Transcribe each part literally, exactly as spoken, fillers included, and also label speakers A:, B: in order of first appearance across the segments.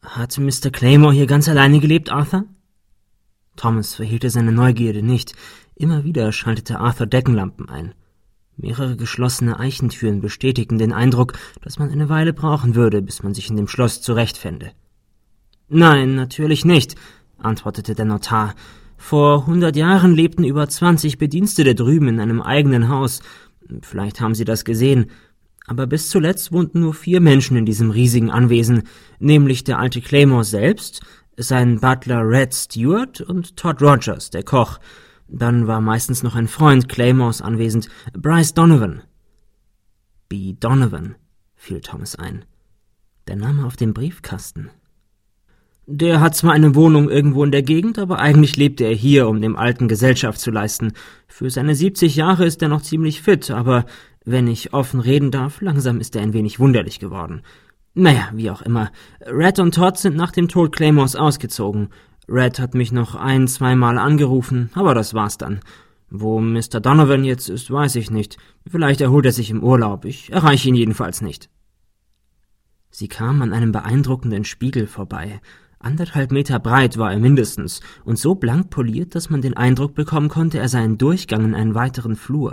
A: »Hat Mister Claymore hier ganz alleine gelebt, Arthur?« Thomas verhehlte seine Neugierde nicht. Immer wieder schaltete Arthur Deckenlampen ein. Mehrere geschlossene Eichentüren bestätigten den Eindruck, dass man eine Weile brauchen würde, bis man sich in dem Schloss zurechtfände. »Nein, natürlich nicht«, antwortete der Notar. »Vor hundert Jahren lebten über zwanzig Bedienstete drüben in einem eigenen Haus. Vielleicht haben Sie das gesehen. Aber bis zuletzt wohnten nur vier Menschen in diesem riesigen Anwesen, nämlich der alte Claymore selbst, sein Butler Red Stewart und Todd Rogers, der Koch. Dann war meistens noch ein Freund Claymores anwesend, Bryce Donovan.« »B. Donovan«, fiel Thomas ein. Der Name auf dem Briefkasten. »Der hat zwar eine Wohnung irgendwo in der Gegend, aber eigentlich lebte er hier, um dem Alten Gesellschaft zu leisten. Für seine siebzig Jahre ist er noch ziemlich fit, aber, wenn ich offen reden darf, langsam ist er ein wenig wunderlich geworden. Naja, wie auch immer. Red und Todd sind nach dem Tod Claymores ausgezogen. Red hat mich noch ein-, zweimal angerufen, aber das war's dann. Wo Mister Donovan jetzt ist, weiß ich nicht. Vielleicht erholt er sich im Urlaub. Ich erreiche ihn jedenfalls nicht.« Sie kam an einem beeindruckenden Spiegel vorbei. Anderthalb Meter breit war er mindestens und so blank poliert, dass man den Eindruck bekommen konnte, er sei ein Durchgang in einen weiteren Flur.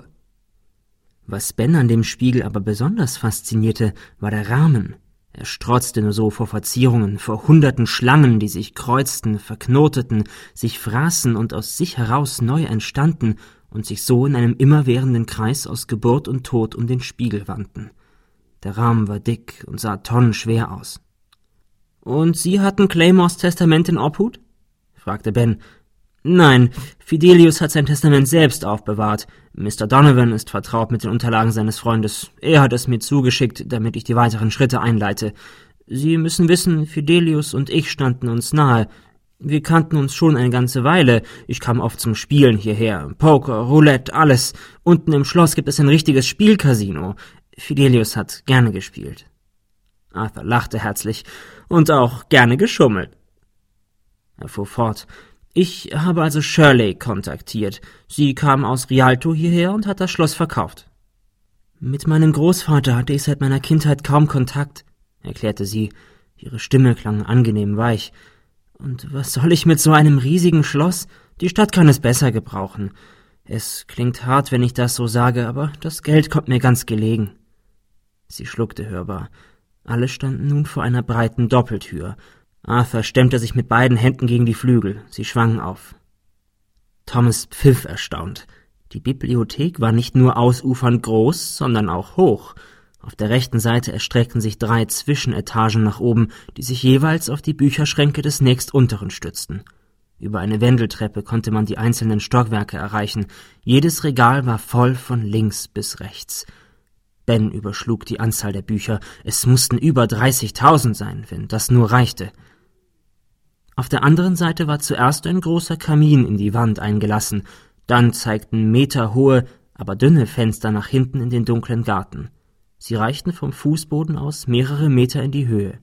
A: Was Ben an dem Spiegel aber besonders faszinierte, war der Rahmen. Er strotzte nur so vor Verzierungen, vor hunderten Schlangen, die sich kreuzten, verknoteten, sich fraßen und aus sich heraus neu entstanden und sich so in einem immerwährenden Kreis aus Geburt und Tod um den Spiegel wandten. Der Rahmen war dick und sah tonnenschwer aus. »Und Sie hatten Claymores Testament in Obhut?« fragte Ben. »Nein, Fidelius hat sein Testament selbst aufbewahrt. Mister Donovan ist vertraut mit den Unterlagen seines Freundes. Er hat es mir zugeschickt, damit ich die weiteren Schritte einleite. Sie müssen wissen, Fidelius und ich standen uns nahe. Wir kannten uns schon eine ganze Weile. Ich kam oft zum Spielen hierher. Poker, Roulette, alles. Unten im Schloss gibt es ein richtiges Spielcasino. Fidelius hat gerne gespielt.« Arthur lachte herzlich. »Und auch gerne geschummelt.« Er fuhr fort. »Ich habe also Shirley kontaktiert. Sie kam aus Rialto hierher und hat das Schloss verkauft.« »Mit meinem Großvater hatte ich seit meiner Kindheit kaum Kontakt«, erklärte sie. Ihre Stimme klang angenehm weich. »Und was soll ich mit so einem riesigen Schloss? Die Stadt kann es besser gebrauchen. Es klingt hart, wenn ich das so sage, aber das Geld kommt mir ganz gelegen.« Sie schluckte hörbar. Alle standen nun vor einer breiten Doppeltür. Arthur stemmte sich mit beiden Händen gegen die Flügel. Sie schwangen auf. Thomas pfiff erstaunt. Die Bibliothek war nicht nur ausufernd groß, sondern auch hoch. Auf der rechten Seite erstreckten sich drei Zwischenetagen nach oben, die sich jeweils auf die Bücherschränke des nächstunteren stützten. Über eine Wendeltreppe konnte man die einzelnen Stockwerke erreichen. Jedes Regal war voll von links bis rechts. Ben überschlug die Anzahl der Bücher. Es mussten über dreißigtausend sein, wenn das nur reichte. Auf der anderen Seite war zuerst ein großer Kamin in die Wand eingelassen, dann zeigten meterhohe, aber dünne Fenster nach hinten in den dunklen Garten. Sie reichten vom Fußboden aus mehrere Meter in die Höhe.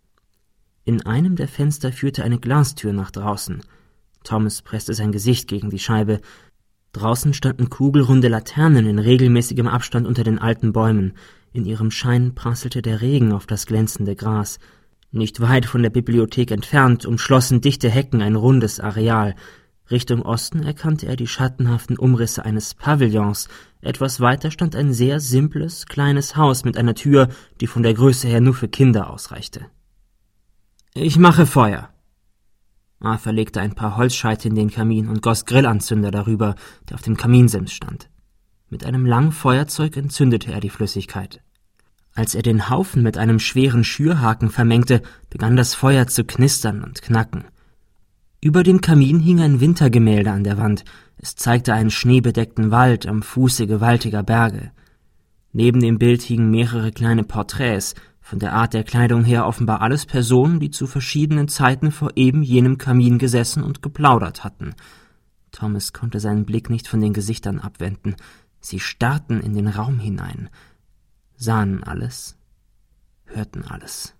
A: In einem der Fenster führte eine Glastür nach draußen. Thomas presste sein Gesicht gegen die Scheibe. Draußen standen kugelrunde Laternen in regelmäßigem Abstand unter den alten Bäumen. In ihrem Schein prasselte der Regen auf das glänzende Gras. Nicht weit von der Bibliothek entfernt umschlossen dichte Hecken ein rundes Areal. Richtung Osten erkannte er die schattenhaften Umrisse eines Pavillons. Etwas weiter stand ein sehr simples, kleines Haus mit einer Tür, die von der Größe her nur für Kinder ausreichte. »Ich mache Feuer.« Arthur legte ein paar Holzscheite in den Kamin und goss Grillanzünder darüber, der auf dem Kaminsims stand. Mit einem langen Feuerzeug entzündete er die Flüssigkeit. Als er den Haufen mit einem schweren Schürhaken vermengte, begann das Feuer zu knistern und knacken. Über dem Kamin hing ein Wintergemälde an der Wand. Es zeigte einen schneebedeckten Wald am Fuße gewaltiger Berge. Neben dem Bild hingen mehrere kleine Porträts, von der Art der Kleidung her offenbar alles Personen, die zu verschiedenen Zeiten vor eben jenem Kamin gesessen und geplaudert hatten. Thomas konnte seinen Blick nicht von den Gesichtern abwenden. Sie starrten in den Raum hinein, sahen alles, hörten alles.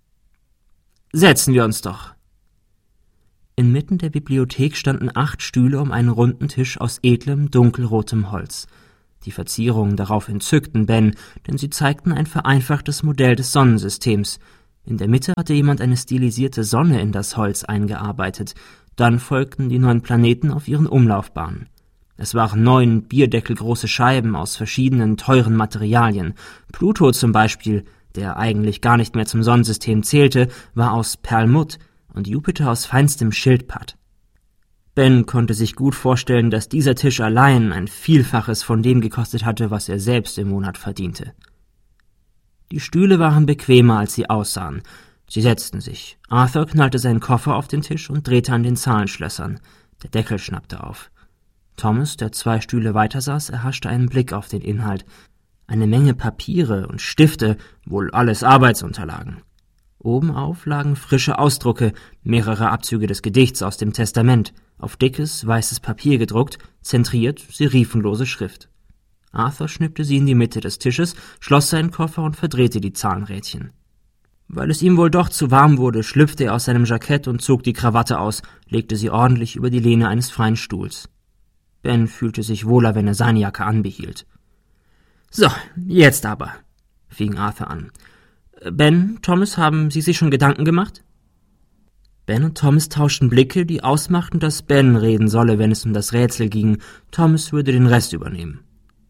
A: »Setzen wir uns doch!« Inmitten der Bibliothek standen acht Stühle um einen runden Tisch aus edlem, dunkelrotem Holz. Die Verzierungen darauf entzückten Ben, denn sie zeigten ein vereinfachtes Modell des Sonnensystems. In der Mitte hatte jemand eine stilisierte Sonne in das Holz eingearbeitet. Dann folgten die neun Planeten auf ihren Umlaufbahnen. Es waren neun bierdeckelgroße Scheiben aus verschiedenen teuren Materialien. Pluto zum Beispiel, der eigentlich gar nicht mehr zum Sonnensystem zählte, war aus Perlmutt und Jupiter aus feinstem Schildpatt. Ben konnte sich gut vorstellen, dass dieser Tisch allein ein Vielfaches von dem gekostet hatte, was er selbst im Monat verdiente. Die Stühle waren bequemer, als sie aussahen. Sie setzten sich. Arthur knallte seinen Koffer auf den Tisch und drehte an den Zahlenschlössern. Der Deckel schnappte auf. Thomas, der zwei Stühle weiter saß, erhaschte einen Blick auf den Inhalt. Eine Menge Papiere und Stifte, wohl alles Arbeitsunterlagen. Obenauf lagen frische Ausdrucke, mehrere Abzüge des Gedichts aus dem Testament, auf dickes, weißes Papier gedruckt, zentriert, serifenlose Schrift. Arthur schnippte sie in die Mitte des Tisches, schloss seinen Koffer und verdrehte die Zahnrädchen. Weil es ihm wohl doch zu warm wurde, schlüpfte er aus seinem Jackett und zog die Krawatte aus, legte sie ordentlich über die Lehne eines freien Stuhls. Ben fühlte sich wohler, wenn er seine Jacke anbehielt. »So, jetzt aber«, fing Arthur an. »Ben, Thomas, haben Sie sich schon Gedanken gemacht?« Ben und Thomas tauschten Blicke, die ausmachten, dass Ben reden solle, wenn es um das Rätsel ging. Thomas würde den Rest übernehmen.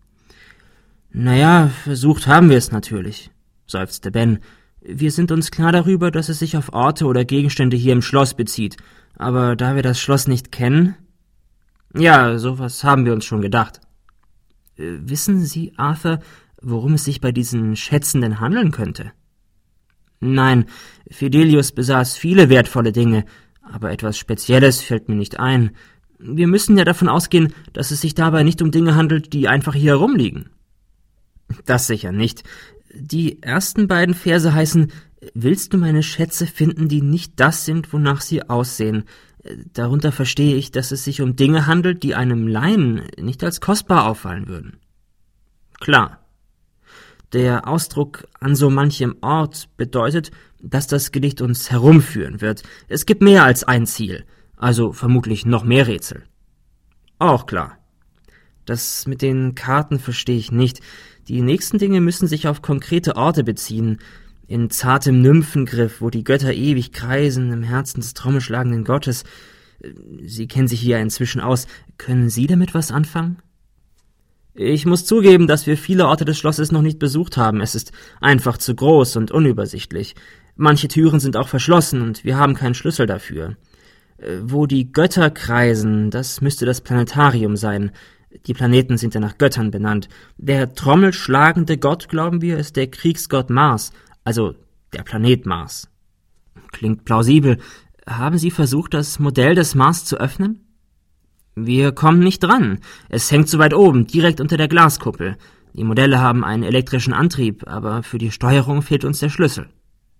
A: »Naja, versucht haben wir es natürlich«, seufzte Ben. »Wir sind uns klar darüber, dass es sich auf Orte oder Gegenstände hier im Schloss bezieht. Aber da wir das Schloss nicht kennen...« »Ja, sowas haben wir uns schon gedacht.« äh, »Wissen Sie, Arthur, worum es sich bei diesen Schätzen denn handeln könnte?« »Nein, Fidelius besaß viele wertvolle Dinge, aber etwas Spezielles fällt mir nicht ein. Wir müssen ja davon ausgehen, dass es sich dabei nicht um Dinge handelt, die einfach hier herumliegen.« »Das sicher nicht. Die ersten beiden Verse heißen, »Willst du meine Schätze finden, die nicht das sind, wonach sie aussehen?« Darunter verstehe ich, dass es sich um Dinge handelt, die einem Laien nicht als kostbar auffallen würden.« »Klar. Der Ausdruck »an so manchem Ort« bedeutet, dass das Gedicht uns herumführen wird. Es gibt mehr als ein Ziel, also vermutlich noch mehr Rätsel.« »Auch klar. Das mit den Karten verstehe ich nicht. Die nächsten Dinge müssen sich auf konkrete Orte beziehen. In zartem Nymphengriff, wo die Götter ewig kreisen, im Herzen des trommelschlagenden Gottes. Sie kennen sich hier inzwischen aus. Können Sie damit was anfangen?« »Ich muss zugeben, dass wir viele Orte des Schlosses noch nicht besucht haben. Es ist einfach zu groß und unübersichtlich. Manche Türen sind auch verschlossen und wir haben keinen Schlüssel dafür. Wo die Götter kreisen, das müsste das Planetarium sein. Die Planeten sind ja nach Göttern benannt. Der trommelschlagende Gott, glauben wir, ist der Kriegsgott Mars, also der Planet Mars.« »Klingt plausibel. Haben Sie versucht, das Modell des Mars zu öffnen?« »Wir kommen nicht dran. Es hängt zu weit oben, direkt unter der Glaskuppel. Die Modelle haben einen elektrischen Antrieb, aber für die Steuerung fehlt uns der Schlüssel.«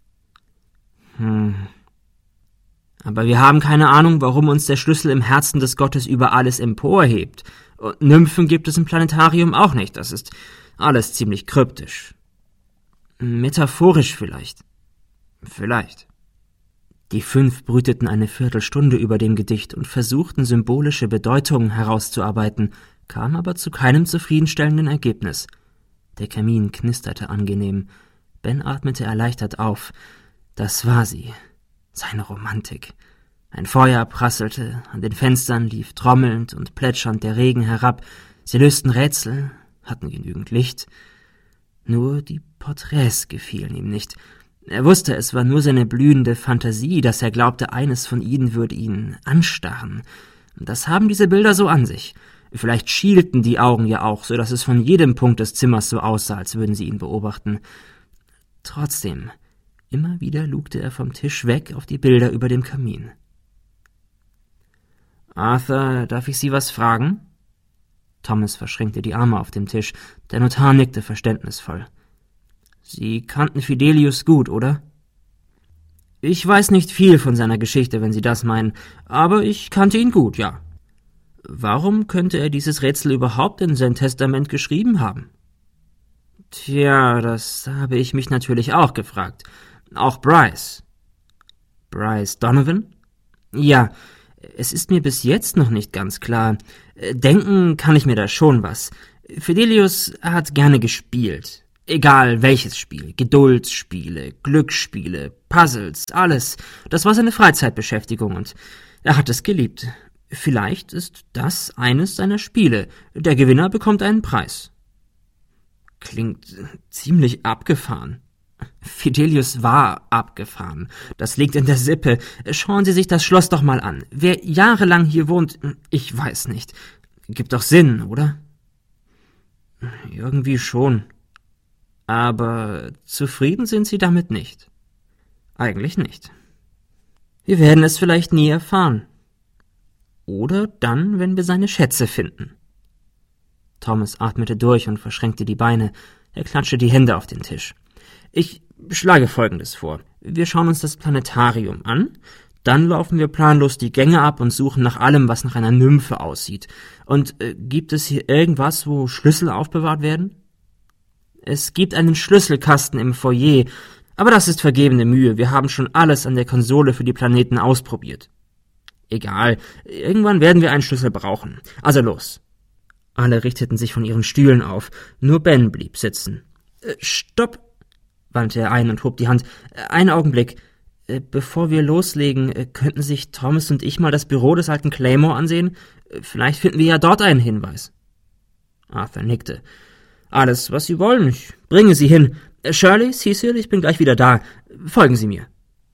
A: »Hm. Aber wir haben keine Ahnung, warum uns der Schlüssel im Herzen des Gottes über alles emporhebt. Und Nymphen gibt es im Planetarium auch nicht. Das ist alles ziemlich kryptisch.« »Metaphorisch vielleicht.« »Vielleicht.« Die fünf brüteten eine Viertelstunde über dem Gedicht und versuchten, symbolische Bedeutungen herauszuarbeiten, kamen aber zu keinem zufriedenstellenden Ergebnis. Der Kamin knisterte angenehm. Ben atmete erleichtert auf. Das war sie, seine Romantik. Ein Feuer prasselte, an den Fenstern lief trommelnd und plätschernd der Regen herab. Sie lösten Rätsel, hatten genügend Licht. Nur die Porträts gefielen ihm nicht. Er wusste, es war nur seine blühende Fantasie, dass er glaubte, eines von ihnen würde ihn anstarren. Das haben diese Bilder so an sich. Vielleicht schielten die Augen ja auch, so dass es von jedem Punkt des Zimmers so aussah, als würden sie ihn beobachten. Trotzdem, immer wieder lugte er vom Tisch weg auf die Bilder über dem Kamin. »Arthur, darf ich Sie was fragen?« Thomas verschränkte die Arme auf dem Tisch. Der Notar nickte verständnisvoll. »Sie kannten Fidelius gut, oder?« »Ich weiß nicht viel von seiner Geschichte, wenn Sie das meinen, aber ich kannte ihn gut, ja.« »Warum könnte er dieses Rätsel überhaupt in sein Testament geschrieben haben?« »Tja, das habe ich mich natürlich auch gefragt. Auch Bryce.« »Bryce Donovan?« »Ja, es ist mir bis jetzt noch nicht ganz klar. Denken kann ich mir da schon was. Fidelius hat gerne gespielt. Egal welches Spiel, Geduldsspiele, Glücksspiele, Puzzles, alles. Das war seine Freizeitbeschäftigung und er hat es geliebt. Vielleicht ist das eines seiner Spiele. Der Gewinner bekommt einen Preis. Klingt ziemlich abgefahren. Fidelius war abgefahren. Das liegt in der Sippe. Schauen Sie sich das Schloss doch mal an. Wer jahrelang hier wohnt, ich weiß nicht. Gibt doch Sinn, oder? Irgendwie schon. Aber zufrieden sind Sie damit nicht. Eigentlich nicht. Wir werden es vielleicht nie erfahren. Oder dann, wenn wir seine Schätze finden. Thomas atmete durch und verschränkte die Beine. Er klatschte die Hände auf den Tisch. Ich schlage Folgendes vor. Wir schauen uns das Planetarium an, dann laufen wir planlos die Gänge ab und suchen nach allem, was nach einer Nymphe aussieht. Und äh, gibt es hier irgendwas, wo Schlüssel aufbewahrt werden? Es gibt einen Schlüsselkasten im Foyer, aber das ist vergebene Mühe. Wir haben schon alles an der Konsole für die Planeten ausprobiert. Egal, irgendwann werden wir einen Schlüssel brauchen. Also los. Alle richteten sich von ihren Stühlen auf. Nur Ben blieb sitzen. Äh, stopp, wandte er ein und hob die Hand. Äh, einen Augenblick. Äh, bevor wir loslegen, äh, könnten sich Thomas und ich mal das Büro des alten Claymore ansehen? Äh, vielleicht finden wir ja dort einen Hinweis. Arthur nickte. Alles, was Sie wollen. Ich bringe Sie hin. Äh, Shirley, Cecil, ich bin gleich wieder da. Folgen Sie mir.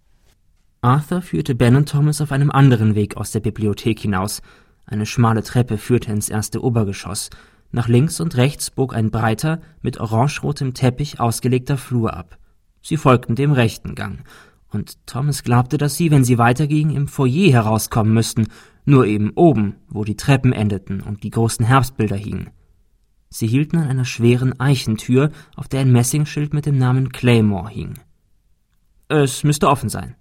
A: Arthur führte Ben und Thomas auf einem anderen Weg aus der Bibliothek hinaus. Eine schmale Treppe führte ins erste Obergeschoss. Nach links und rechts bog ein breiter, mit orangerotem Teppich ausgelegter Flur ab. Sie folgten dem rechten Gang. Und Thomas glaubte, dass sie, wenn sie weitergingen, im Foyer herauskommen müssten, nur eben oben, wo die Treppen endeten und die großen Herbstbilder hingen. Sie hielten an einer schweren Eichentür, auf der ein Messingschild mit dem Namen Claymore hing. »Es müsste offen sein.«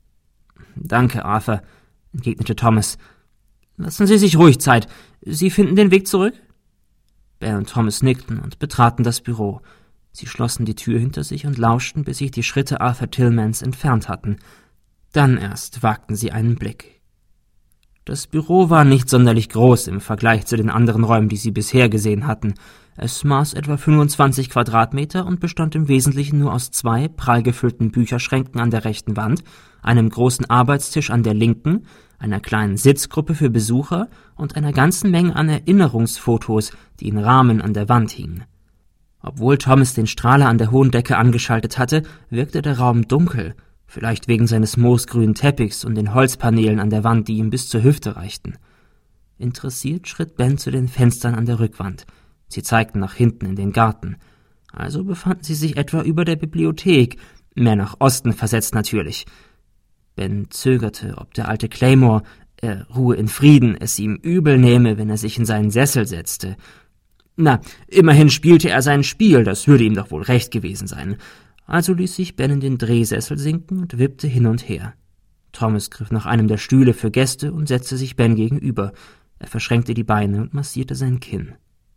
A: »Danke, Arthur«, entgegnete Thomas. »Lassen Sie sich ruhig Zeit. Sie finden den Weg zurück?« Ben und Thomas nickten und betraten das Büro. Sie schlossen die Tür hinter sich und lauschten, bis sich die Schritte Arthur Tillmans entfernt hatten. Dann erst wagten sie einen Blick. Das Büro war nicht sonderlich groß im Vergleich zu den anderen Räumen, die sie bisher gesehen hatten. Es maß etwa fünfundzwanzig Quadratmeter und bestand im Wesentlichen nur aus zwei prall gefüllten Bücherschränken an der rechten Wand, einem großen Arbeitstisch an der linken, einer kleinen Sitzgruppe für Besucher und einer ganzen Menge an Erinnerungsfotos, die in Rahmen an der Wand hingen. Obwohl Thomas den Strahler an der hohen Decke angeschaltet hatte, wirkte der Raum dunkel, vielleicht wegen seines moosgrünen Teppichs und den Holzpaneelen an der Wand, die ihm bis zur Hüfte reichten. Interessiert schritt Ben zu den Fenstern an der Rückwand. Sie zeigten nach hinten in den Garten. Also befanden sie sich etwa über der Bibliothek, mehr nach Osten versetzt natürlich. Ben zögerte, ob der alte Claymore, er ruhe in Frieden, es ihm übel nehme, wenn er sich in seinen Sessel setzte. Na, immerhin spielte er sein Spiel, das würde ihm doch wohl recht gewesen sein. Also ließ sich Ben in den Drehsessel sinken und wippte hin und her. Thomas griff nach einem der Stühle für Gäste und setzte sich Ben gegenüber. Er verschränkte die Beine und massierte sein Kinn.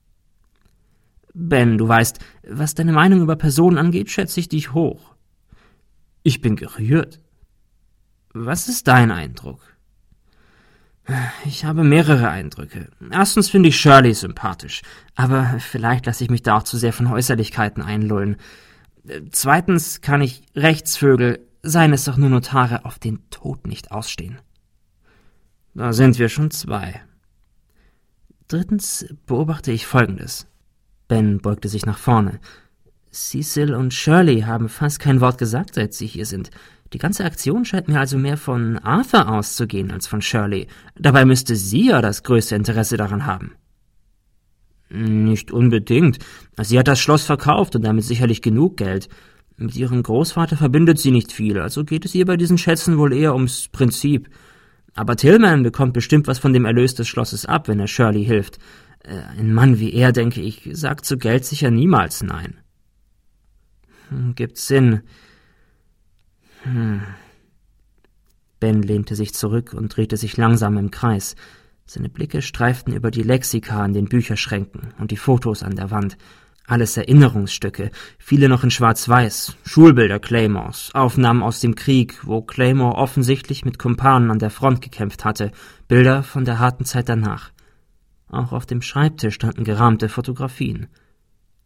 A: »Ben, du weißt, was deine Meinung über Personen angeht, schätze ich dich hoch.« »Ich bin gerührt.« »Was ist dein Eindruck?« »Ich habe mehrere Eindrücke. Erstens finde ich Shirley sympathisch, aber vielleicht lasse ich mich da auch zu sehr von Äußerlichkeiten einlullen. Zweitens kann ich Rechtsvögel, seien es doch nur Notare, auf den Tod nicht ausstehen.« »Da sind wir schon zwei.« »Drittens beobachte ich Folgendes.« Ben beugte sich nach vorne. »Cecil und Shirley haben fast kein Wort gesagt, seit sie hier sind. Die ganze Aktion scheint mir also mehr von Arthur auszugehen als von Shirley. Dabei müsste sie ja das größte Interesse daran haben.« »Nicht unbedingt. Sie hat das Schloss verkauft und damit sicherlich genug Geld. Mit ihrem Großvater verbindet sie nicht viel, also geht es ihr bei diesen Schätzen wohl eher ums Prinzip. Aber Tillman bekommt bestimmt was von dem Erlös des Schlosses ab, wenn er Shirley hilft. Ein Mann wie er, denke ich, sagt zu Geld sicher niemals nein.« »Hm, gibt Sinn.« Hm. Ben lehnte sich zurück und drehte sich langsam im Kreis. Seine Blicke streiften über die Lexika an den Bücherschränken und die Fotos an der Wand. Alles Erinnerungsstücke, viele noch in Schwarz-Weiß, Schulbilder Claymores, Aufnahmen aus dem Krieg, wo Claymore offensichtlich mit Kumpanen an der Front gekämpft hatte, Bilder von der harten Zeit danach. Auch auf dem Schreibtisch standen gerahmte Fotografien.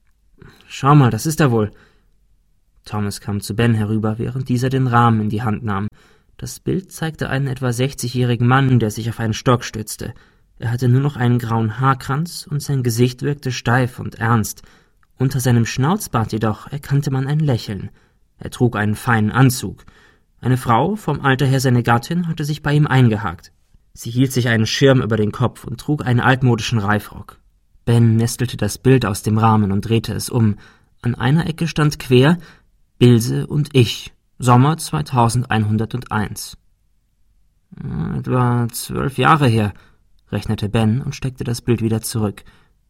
A: Schau mal, das ist er wohl. Thomas kam zu Ben herüber, während dieser den Rahmen in die Hand nahm. Das Bild zeigte einen etwa sechzigjährigen Mann, der sich auf einen Stock stützte. Er hatte nur noch einen grauen Haarkranz und sein Gesicht wirkte steif und ernst. Unter seinem Schnauzbart jedoch erkannte man ein Lächeln. Er trug einen feinen Anzug. Eine Frau, vom Alter her seine Gattin, hatte sich bei ihm eingehakt. Sie hielt sich einen Schirm über den Kopf und trug einen altmodischen Reifrock. Ben nestelte das Bild aus dem Rahmen und drehte es um. An einer Ecke stand quer »Ilse und ich, Sommer zweitausendeinhunderteins«. »Etwa zwölf Jahre her«, rechnete Ben und steckte das Bild wieder zurück.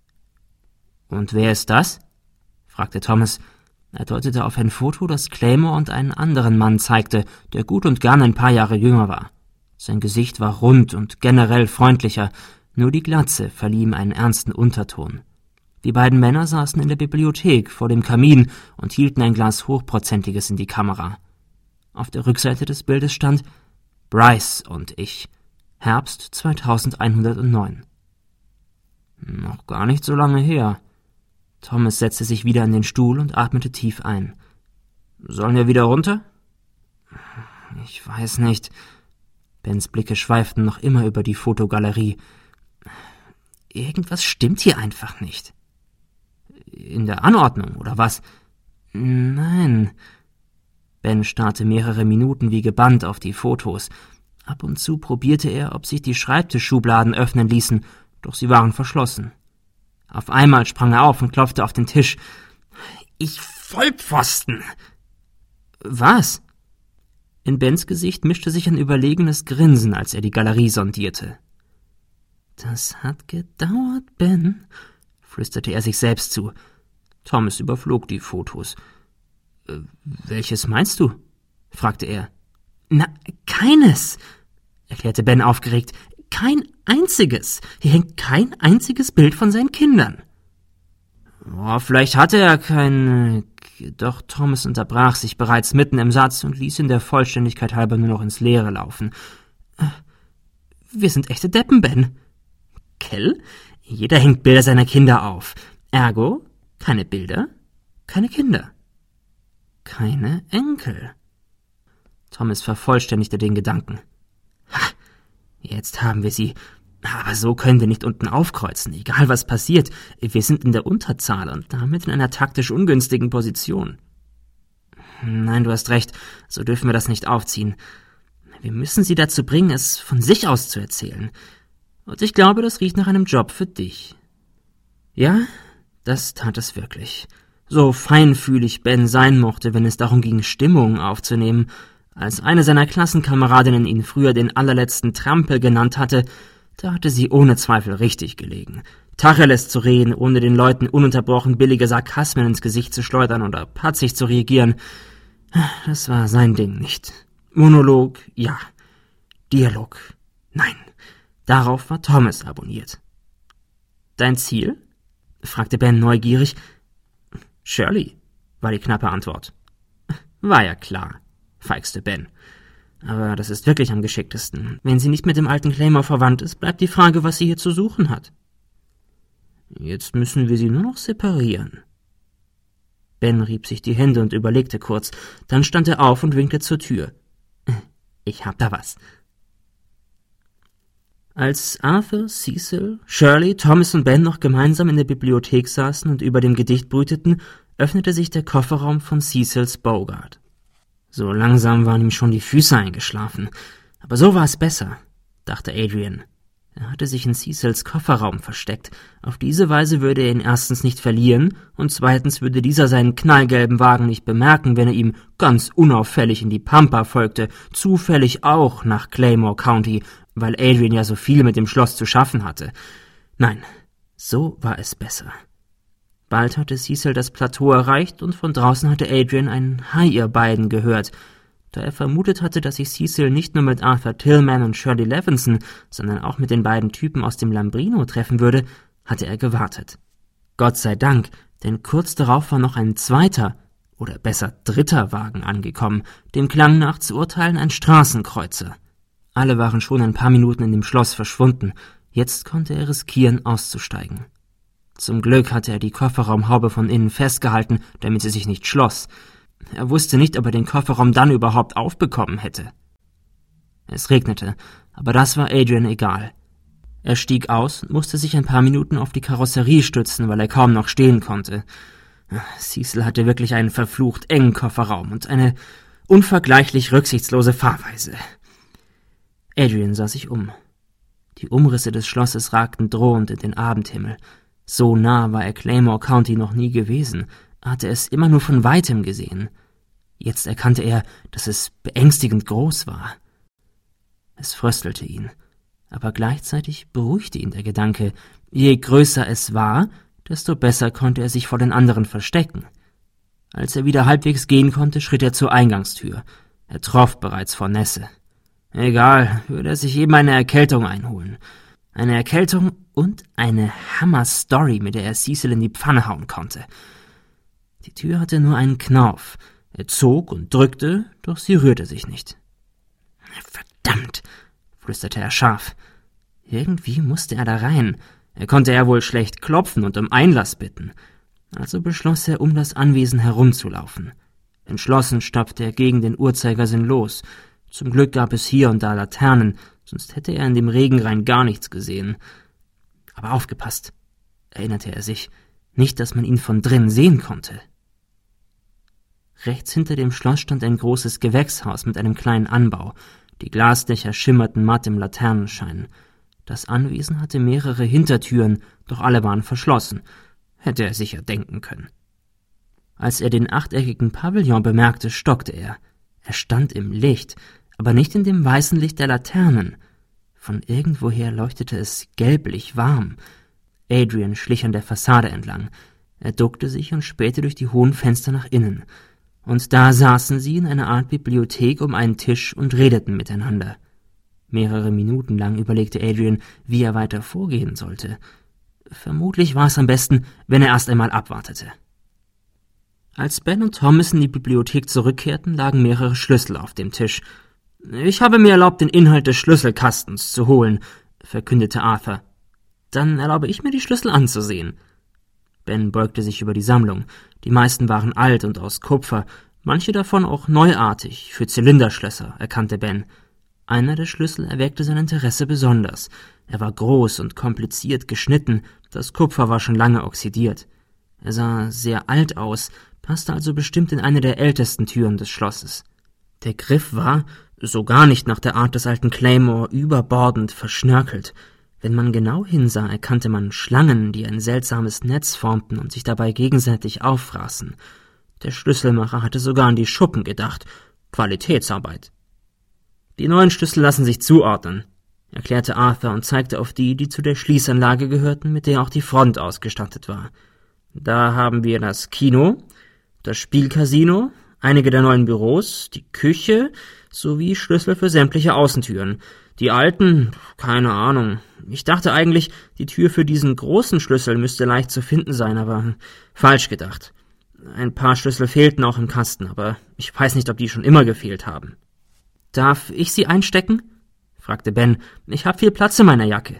A: »Und wer ist das?« fragte Thomas. Er deutete auf ein Foto, das Claymore und einen anderen Mann zeigte, der gut und gern ein paar Jahre jünger war. Sein Gesicht war rund und generell freundlicher, nur die Glatze verlieh ihm einen ernsten Unterton. Die beiden Männer saßen in der Bibliothek vor dem Kamin und hielten ein Glas Hochprozentiges in die Kamera. Auf der Rückseite des Bildes stand »Bryce und ich, Herbst zweitausendeinhundertneun«. Noch gar nicht so lange her. Thomas setzte sich wieder an den Stuhl und atmete tief ein. »Sollen wir wieder runter?« »Ich weiß nicht.« Bens Blicke schweiften noch immer über die Fotogalerie. »Irgendwas stimmt hier einfach nicht.« »In der Anordnung, oder was?« »Nein.« Ben starrte mehrere Minuten wie gebannt auf die Fotos. Ab und zu probierte er, ob sich die Schreibtischschubladen öffnen ließen, doch sie waren verschlossen. Auf einmal sprang er auf und klopfte auf den Tisch. »Ich Vollpfosten!« »Was?« In Bens Gesicht mischte sich ein überlegenes Grinsen, als er die Galerie sondierte. »Das hat gedauert, Ben«, flüsterte er sich selbst zu. Thomas überflog die Fotos. Äh, »Welches meinst du?« fragte er. »Na, keines«, erklärte Ben aufgeregt. »Kein einziges. Hier hängt kein einziges Bild von seinen Kindern.« »Oh, vielleicht hatte er kein...« Doch Thomas unterbrach sich bereits mitten im Satz und ließ ihn der Vollständigkeit halber nur noch ins Leere laufen. »Wir sind echte Deppen, Ben.« »Kell? Jeder hängt Bilder seiner Kinder auf. Ergo, keine Bilder, keine Kinder. Keine Enkel.« Thomas vervollständigte den Gedanken. »Ha, jetzt haben wir sie. Aber so können wir nicht unten aufkreuzen, egal was passiert. Wir sind in der Unterzahl und damit in einer taktisch ungünstigen Position.« »Nein, du hast recht, so dürfen wir das nicht aufziehen. Wir müssen sie dazu bringen, es von sich aus zu erzählen. Und ich glaube, das riecht nach einem Job für dich.« Ja, das tat es wirklich. So feinfühlig Ben sein mochte, wenn es darum ging, Stimmung aufzunehmen. Als eine seiner Klassenkameradinnen ihn früher den allerletzten Trampel genannt hatte, da hatte sie ohne Zweifel richtig gelegen. Tacheles zu reden, ohne den Leuten ununterbrochen billige Sarkasmen ins Gesicht zu schleudern oder patzig zu reagieren, das war sein Ding nicht. Monolog, ja. Dialog, nein. Darauf war Thomas abonniert. »Dein Ziel?« fragte Ben neugierig. »Shirley«, war die knappe Antwort. »War ja klar«, feixte Ben. »Aber das ist wirklich am geschicktesten. Wenn sie nicht mit dem alten Claymore verwandt ist, bleibt die Frage, was sie hier zu suchen hat.« »Jetzt müssen wir sie nur noch separieren.« Ben rieb sich die Hände und überlegte kurz. Dann stand er auf und winkte zur Tür. »Ich hab da was.« Als Arthur, Cecil, Shirley, Thomas und Ben noch gemeinsam in der Bibliothek saßen und über dem Gedicht brüteten, öffnete sich der Kofferraum von Cecils Bogart. So langsam waren ihm schon die Füße eingeschlafen. Aber so war es besser, dachte Adrian. Er hatte sich in Cecils Kofferraum versteckt. Auf diese Weise würde er ihn erstens nicht verlieren und zweitens würde dieser seinen knallgelben Wagen nicht bemerken, wenn er ihm ganz unauffällig in die Pampa folgte, zufällig auch nach Claymore County, weil Adrian ja so viel mit dem Schloss zu schaffen hatte. Nein, so war es besser. Bald hatte Cecil das Plateau erreicht und von draußen hatte Adrian ein Hi ihr beiden gehört. Da er vermutet hatte, dass sich Cecil nicht nur mit Arthur Tillman und Shirley Levinson, sondern auch mit den beiden Typen aus dem Lambrino treffen würde, hatte er gewartet. Gott sei Dank, denn kurz darauf war noch ein zweiter, oder besser dritter Wagen angekommen, dem Klang nach zu urteilen ein Straßenkreuzer. Alle waren schon ein paar Minuten in dem Schloss verschwunden, jetzt konnte er riskieren, auszusteigen. Zum Glück hatte er die Kofferraumhaube von innen festgehalten, damit sie sich nicht schloss. Er wusste nicht, ob er den Kofferraum dann überhaupt aufbekommen hätte. Es regnete, aber das war Adrian egal. Er stieg aus und musste sich ein paar Minuten auf die Karosserie stützen, weil er kaum noch stehen konnte. Cecil hatte wirklich einen verflucht engen Kofferraum und eine unvergleichlich rücksichtslose Fahrweise. Adrian sah sich um. Die Umrisse des Schlosses ragten drohend in den Abendhimmel. So nah war er Claymore County noch nie gewesen, hatte es immer nur von weitem gesehen. Jetzt erkannte er, dass es beängstigend groß war. Es fröstelte ihn, aber gleichzeitig beruhigte ihn der Gedanke, je größer es war, desto besser konnte er sich vor den anderen verstecken. Als er wieder halbwegs gehen konnte, schritt er zur Eingangstür. Er troff bereits vor Nässe. Egal, würde er sich eben eine Erkältung einholen. Eine Erkältung und eine Hammer-Story, mit der er Cecil in die Pfanne hauen konnte. Die Tür hatte nur einen Knauf. Er zog und drückte, doch sie rührte sich nicht. »Verdammt«, flüsterte er scharf. Irgendwie musste er da rein. Er konnte ja wohl schlecht klopfen und um Einlass bitten. Also beschloss er, um das Anwesen herumzulaufen. Entschlossen stapfte er gegen den Uhrzeigersinn los. Zum Glück gab es hier und da Laternen, sonst hätte er in dem Regenrein gar nichts gesehen. Aber aufgepasst, erinnerte er sich, nicht, dass man ihn von drin sehen konnte. Rechts hinter dem Schloss stand ein großes Gewächshaus mit einem kleinen Anbau. Die Glasdächer schimmerten matt im Laternenschein. Das Anwesen hatte mehrere Hintertüren, doch alle waren verschlossen. Hätte er sicher denken können. Als er den achteckigen Pavillon bemerkte, stockte er. Er stand im Licht, aber nicht in dem weißen Licht der Laternen. Von irgendwoher leuchtete es gelblich warm. Adrian schlich an der Fassade entlang. Er duckte sich und spähte durch die hohen Fenster nach innen. Und da saßen sie in einer Art Bibliothek um einen Tisch und redeten miteinander. Mehrere Minuten lang überlegte Adrian, wie er weiter vorgehen sollte. Vermutlich war es am besten, wenn er erst einmal abwartete. Als Ben und Thomas in die Bibliothek zurückkehrten, lagen mehrere Schlüssel auf dem Tisch. »Ich habe mir erlaubt, den Inhalt des Schlüsselkastens zu holen«, verkündete Arthur. »Dann erlaube ich mir, die Schlüssel anzusehen.« Ben beugte sich über die Sammlung. Die meisten waren alt und aus Kupfer, manche davon auch neuartig, für Zylinderschlösser, erkannte Ben. Einer der Schlüssel erweckte sein Interesse besonders. Er war groß und kompliziert geschnitten, das Kupfer war schon lange oxidiert. Er sah sehr alt aus, passte also bestimmt in eine der ältesten Türen des Schlosses. Der Griff war, so gar nicht nach der Art des alten Claymore, überbordend verschnörkelt. Wenn man genau hinsah, erkannte man Schlangen, die ein seltsames Netz formten und sich dabei gegenseitig auffraßen. Der Schlüsselmacher hatte sogar an die Schuppen gedacht. Qualitätsarbeit. »Die neuen Schlüssel lassen sich zuordnen«, erklärte Arthur und zeigte auf die, die zu der Schließanlage gehörten, mit der auch die Front ausgestattet war. »Da haben wir das Kino, das Spielcasino, einige der neuen Büros, die Küche sowie Schlüssel für sämtliche Außentüren. Die alten, keine Ahnung. Ich dachte eigentlich, die Tür für diesen großen Schlüssel müsste leicht zu finden sein, aber falsch gedacht. Ein paar Schlüssel fehlten auch im Kasten, aber ich weiß nicht, ob die schon immer gefehlt haben.« »Darf ich sie einstecken?« fragte Ben. »Ich habe viel Platz in meiner Jacke.«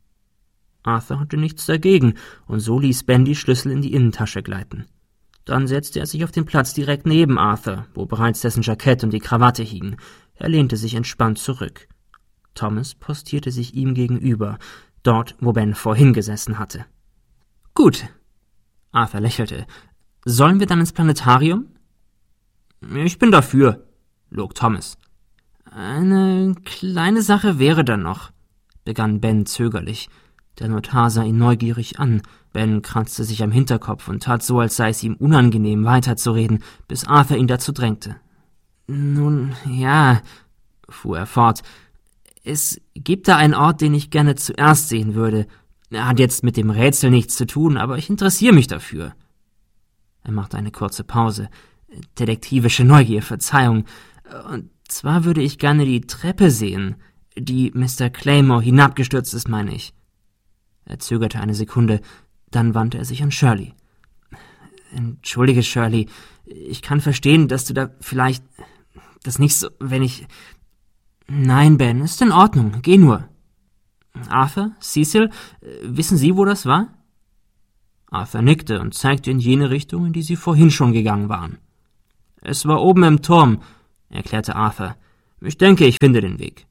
A: Arthur hatte nichts dagegen, und so ließ Ben die Schlüssel in die Innentasche gleiten. Dann setzte er sich auf den Platz direkt neben Arthur, wo bereits dessen Jackett und die Krawatte hingen. Er lehnte sich entspannt zurück. Thomas postierte sich ihm gegenüber, dort, wo Ben vorhin gesessen hatte. »Gut«, Arthur lächelte. »Sollen wir dann ins Planetarium?« »Ich bin dafür«, log Thomas. »Eine kleine Sache wäre dann noch«, begann Ben zögerlich. Der Notar sah ihn neugierig an. Ben kratzte sich am Hinterkopf und tat so, als sei es ihm unangenehm, weiterzureden, bis Arthur ihn dazu drängte. »Nun, ja«, fuhr er fort, »es gibt da einen Ort, den ich gerne zuerst sehen würde. Er hat jetzt mit dem Rätsel nichts zu tun, aber ich interessiere mich dafür.« Er machte eine kurze Pause. »Detektivische Neugier, Verzeihung. Und zwar würde ich gerne die Treppe sehen, die Mister Claymore hinabgestürzt ist, meine ich.« Er zögerte eine Sekunde, dann wandte er sich an Shirley. »Entschuldige, Shirley, ich kann verstehen, dass du da vielleicht das nicht so, wenn ich...« »Nein, Ben, ist in Ordnung, geh nur.« »Arthur, Cecil, wissen Sie, wo das war?« Arthur nickte und zeigte in jene Richtung, in die sie vorhin schon gegangen waren. »Es war oben im Turm«, erklärte Arthur. »Ich denke, ich finde den Weg.«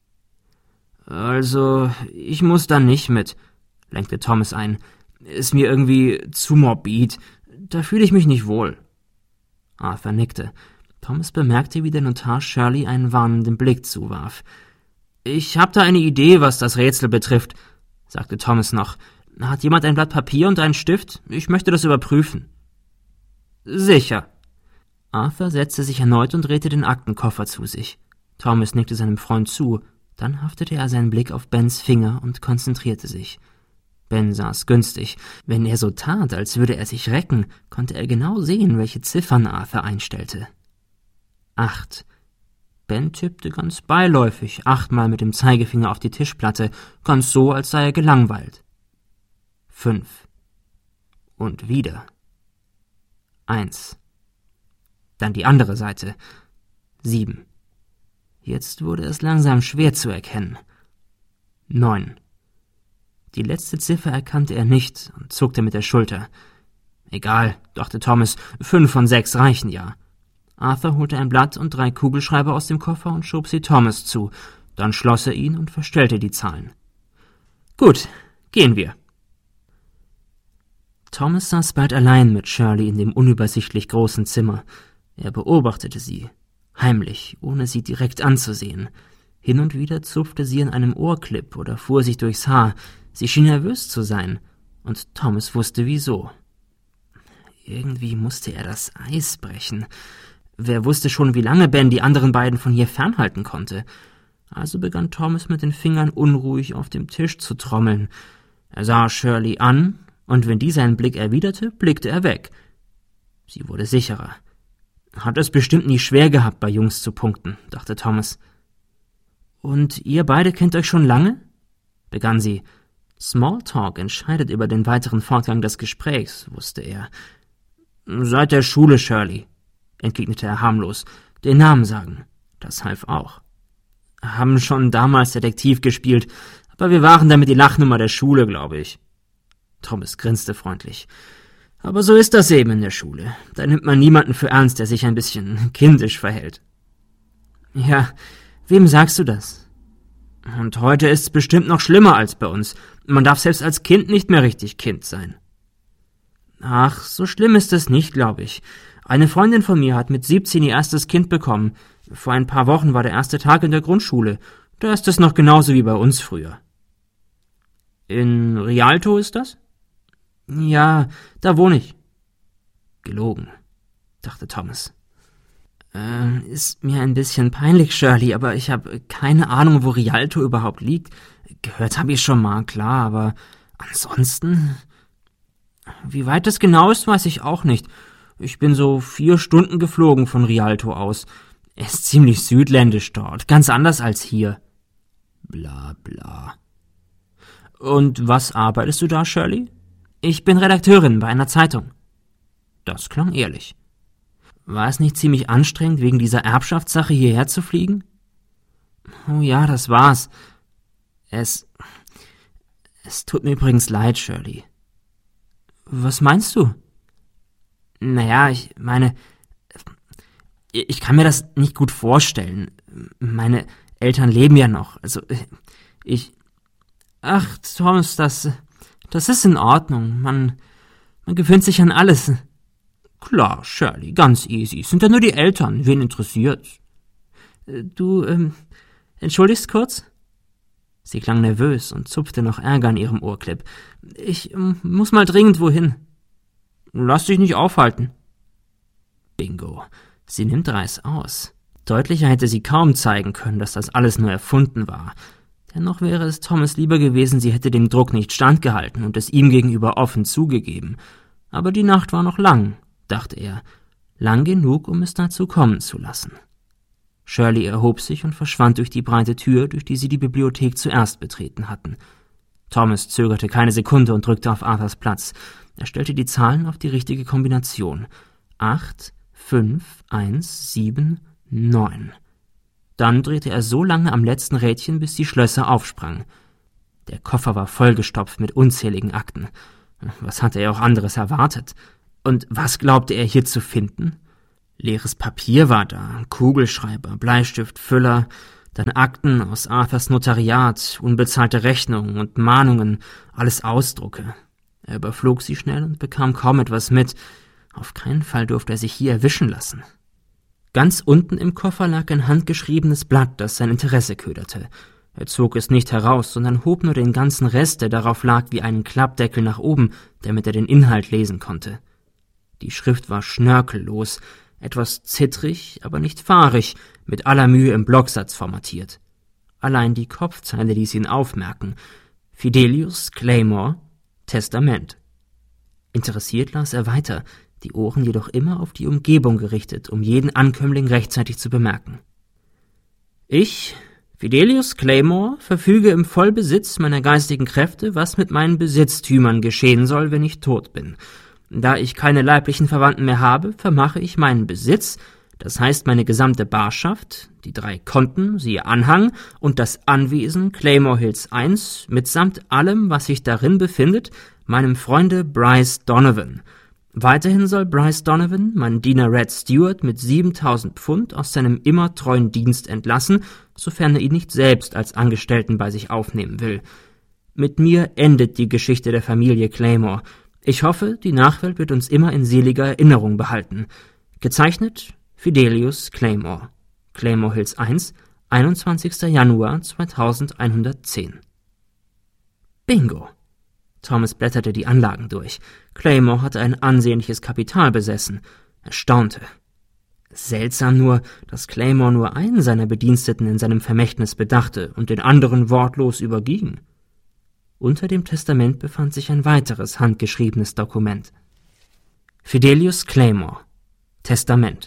A: »Also, ich muss da nicht mit«, lenkte Thomas ein. »Ist mir irgendwie zu morbid. Da fühle ich mich nicht wohl.« Arthur nickte. Thomas bemerkte, wie der Notar Shirley einen warnenden Blick zuwarf. »Ich habe da eine Idee, was das Rätsel betrifft«, sagte Thomas noch. »Hat jemand ein Blatt Papier und einen Stift? Ich möchte das überprüfen.« »Sicher.« Arthur setzte sich erneut und drehte den Aktenkoffer zu sich. Thomas nickte seinem Freund zu. Dann haftete er seinen Blick auf Bens Finger und konzentrierte sich. Ben saß günstig. Wenn er so tat, als würde er sich recken, konnte er genau sehen, welche Ziffern Arthur einstellte. Acht. Ben tippte ganz beiläufig achtmal mit dem Zeigefinger auf die Tischplatte, ganz so, als sei er gelangweilt. Fünf. Und wieder. Eins. Dann die andere Seite. Sieben. Jetzt wurde es langsam schwer zu erkennen. Neun. Die letzte Ziffer erkannte er nicht und zuckte mit der Schulter. »Egal«, dachte Thomas, »fünf von sechs reichen ja.« Arthur holte ein Blatt und drei Kugelschreiber aus dem Koffer und schob sie Thomas zu. Dann schloss er ihn und verstellte die Zahlen. »Gut, gehen wir.« Thomas saß bald allein mit Shirley in dem unübersichtlich großen Zimmer. Er beobachtete sie, heimlich, ohne sie direkt anzusehen. Hin und wieder zupfte sie an einem Ohrclip oder fuhr sich durchs Haar. Sie schien nervös zu sein, und Thomas wusste wieso. Irgendwie musste er das Eis brechen. Wer wusste schon, wie lange Ben die anderen beiden von hier fernhalten konnte. Also begann Thomas mit den Fingern unruhig auf dem Tisch zu trommeln. Er sah Shirley an, und wenn die seinen Blick erwiderte, blickte er weg. Sie wurde sicherer. Hat es bestimmt nie schwer gehabt, bei Jungs zu punkten, dachte Thomas. »Und ihr beide kennt euch schon lange?« begann sie. Smalltalk entscheidet über den weiteren Fortgang des Gesprächs, wusste er. »Seit der Schule, Shirley«, entgegnete er harmlos. »Den Namen sagen, das half auch. Haben schon damals Detektiv gespielt, aber wir waren damit die Lachnummer der Schule, glaube ich.« Thomas grinste freundlich. »Aber so ist das eben in der Schule. Da nimmt man niemanden für ernst, der sich ein bisschen kindisch verhält.« »Ja, wem sagst du das?« »Und heute ist's bestimmt noch schlimmer als bei uns. Man darf selbst als Kind nicht mehr richtig Kind sein.« »Ach, so schlimm ist es nicht, glaube ich. Eine Freundin von mir hat mit siebzehn ihr erstes Kind bekommen. Vor ein paar Wochen war der erste Tag in der Grundschule. Da ist es noch genauso wie bei uns früher.« »In Rialto ist das?« »Ja, da wohne ich.« »Gelogen«, dachte Thomas. Äh, ist mir ein bisschen peinlich, Shirley, aber ich habe keine Ahnung, wo Rialto überhaupt liegt. Gehört habe ich schon mal, klar, aber ansonsten... Wie weit es genau ist, weiß ich auch nicht. Ich bin so vier Stunden geflogen von Rialto aus. Es ist ziemlich südländisch dort, ganz anders als hier. Bla bla. Und was arbeitest du da, Shirley? Ich bin Redakteurin bei einer Zeitung. Das klang ehrlich. War es nicht ziemlich anstrengend, wegen dieser Erbschaftssache hierher zu fliegen? Oh ja, das war's. Es... Es tut mir übrigens leid, Shirley. Was meinst du? Naja, ich meine... Ich kann mir das nicht gut vorstellen. Meine Eltern leben ja noch. Also, ich... Ach, Thomas, das... Das ist in Ordnung. Man... Man gewöhnt sich an alles. Klar, Shirley, ganz easy. Es sind ja nur die Eltern. Wen interessiert's? Du, ähm... Entschuldigst kurz? Sie klang nervös und zupfte noch Ärger an ihrem Ohrclip. Ich ähm, muss mal dringend wohin. Lass dich nicht aufhalten. Bingo. Sie nimmt Reis aus. Deutlicher hätte sie kaum zeigen können, dass das alles nur erfunden war. Dennoch wäre es Thomas lieber gewesen, sie hätte dem Druck nicht standgehalten und es ihm gegenüber offen zugegeben. Aber die Nacht war noch lang, dachte er. Lang genug, um es dazu kommen zu lassen. Shirley erhob sich und verschwand durch die breite Tür, durch die sie die Bibliothek zuerst betreten hatten. Thomas zögerte keine Sekunde und drückte auf Arthurs Platz. Er stellte die Zahlen auf die richtige Kombination. Acht, fünf, eins, sieben, neun. Dann drehte er so lange am letzten Rädchen, bis die Schlösser aufsprangen. Der Koffer war vollgestopft mit unzähligen Akten. Was hatte er auch anderes erwartet? Und was glaubte er hier zu finden? Leeres Papier war da, Kugelschreiber, Bleistift, Füller, dann Akten aus Arthurs Notariat, unbezahlte Rechnungen und Mahnungen, alles Ausdrucke. Er überflog sie schnell und bekam kaum etwas mit. Auf keinen Fall durfte er sich hier erwischen lassen. Ganz unten im Koffer lag ein handgeschriebenes Blatt, das sein Interesse köderte. Er zog es nicht heraus, sondern hob nur den ganzen Rest, der darauf lag, wie einen Klappdeckel nach oben, damit er den Inhalt lesen konnte. Die Schrift war schnörkellos, etwas zittrig, aber nicht fahrig, mit aller Mühe im Blocksatz formatiert. Allein die Kopfzeile ließ ihn aufmerken. Fidelius Claymore, Testament. Interessiert las er weiter, die Ohren jedoch immer auf die Umgebung gerichtet, um jeden Ankömmling rechtzeitig zu bemerken. Ich, Fidelius Claymore, verfüge im Vollbesitz meiner geistigen Kräfte, was mit meinen Besitztümern geschehen soll, wenn ich tot bin. Da ich keine leiblichen Verwandten mehr habe, vermache ich meinen Besitz, das heißt meine gesamte Barschaft, die drei Konten, siehe Anhang, und das Anwesen Claymore Hills eins, mitsamt allem, was sich darin befindet, meinem Freunde Bryce Donovan. Weiterhin soll Bryce Donovan meinen Diener Red Stewart mit siebentausend Pfund aus seinem immer treuen Dienst entlassen, sofern er ihn nicht selbst als Angestellten bei sich aufnehmen will. Mit mir endet die Geschichte der Familie Claymore. Ich hoffe, die Nachwelt wird uns immer in seliger Erinnerung behalten. Gezeichnet Fidelius Claymore. Claymore Hills eins, einundzwanzigster Januar zweitausendeinhundertzehn. Bingo! Thomas blätterte die Anlagen durch. Claymore hatte ein ansehnliches Kapital besessen. Er staunte. Seltsam nur, dass Claymore nur einen seiner Bediensteten in seinem Vermächtnis bedachte und den anderen wortlos überging. Unter dem Testament befand sich ein weiteres handgeschriebenes Dokument. Fidelius Claymore, Testament.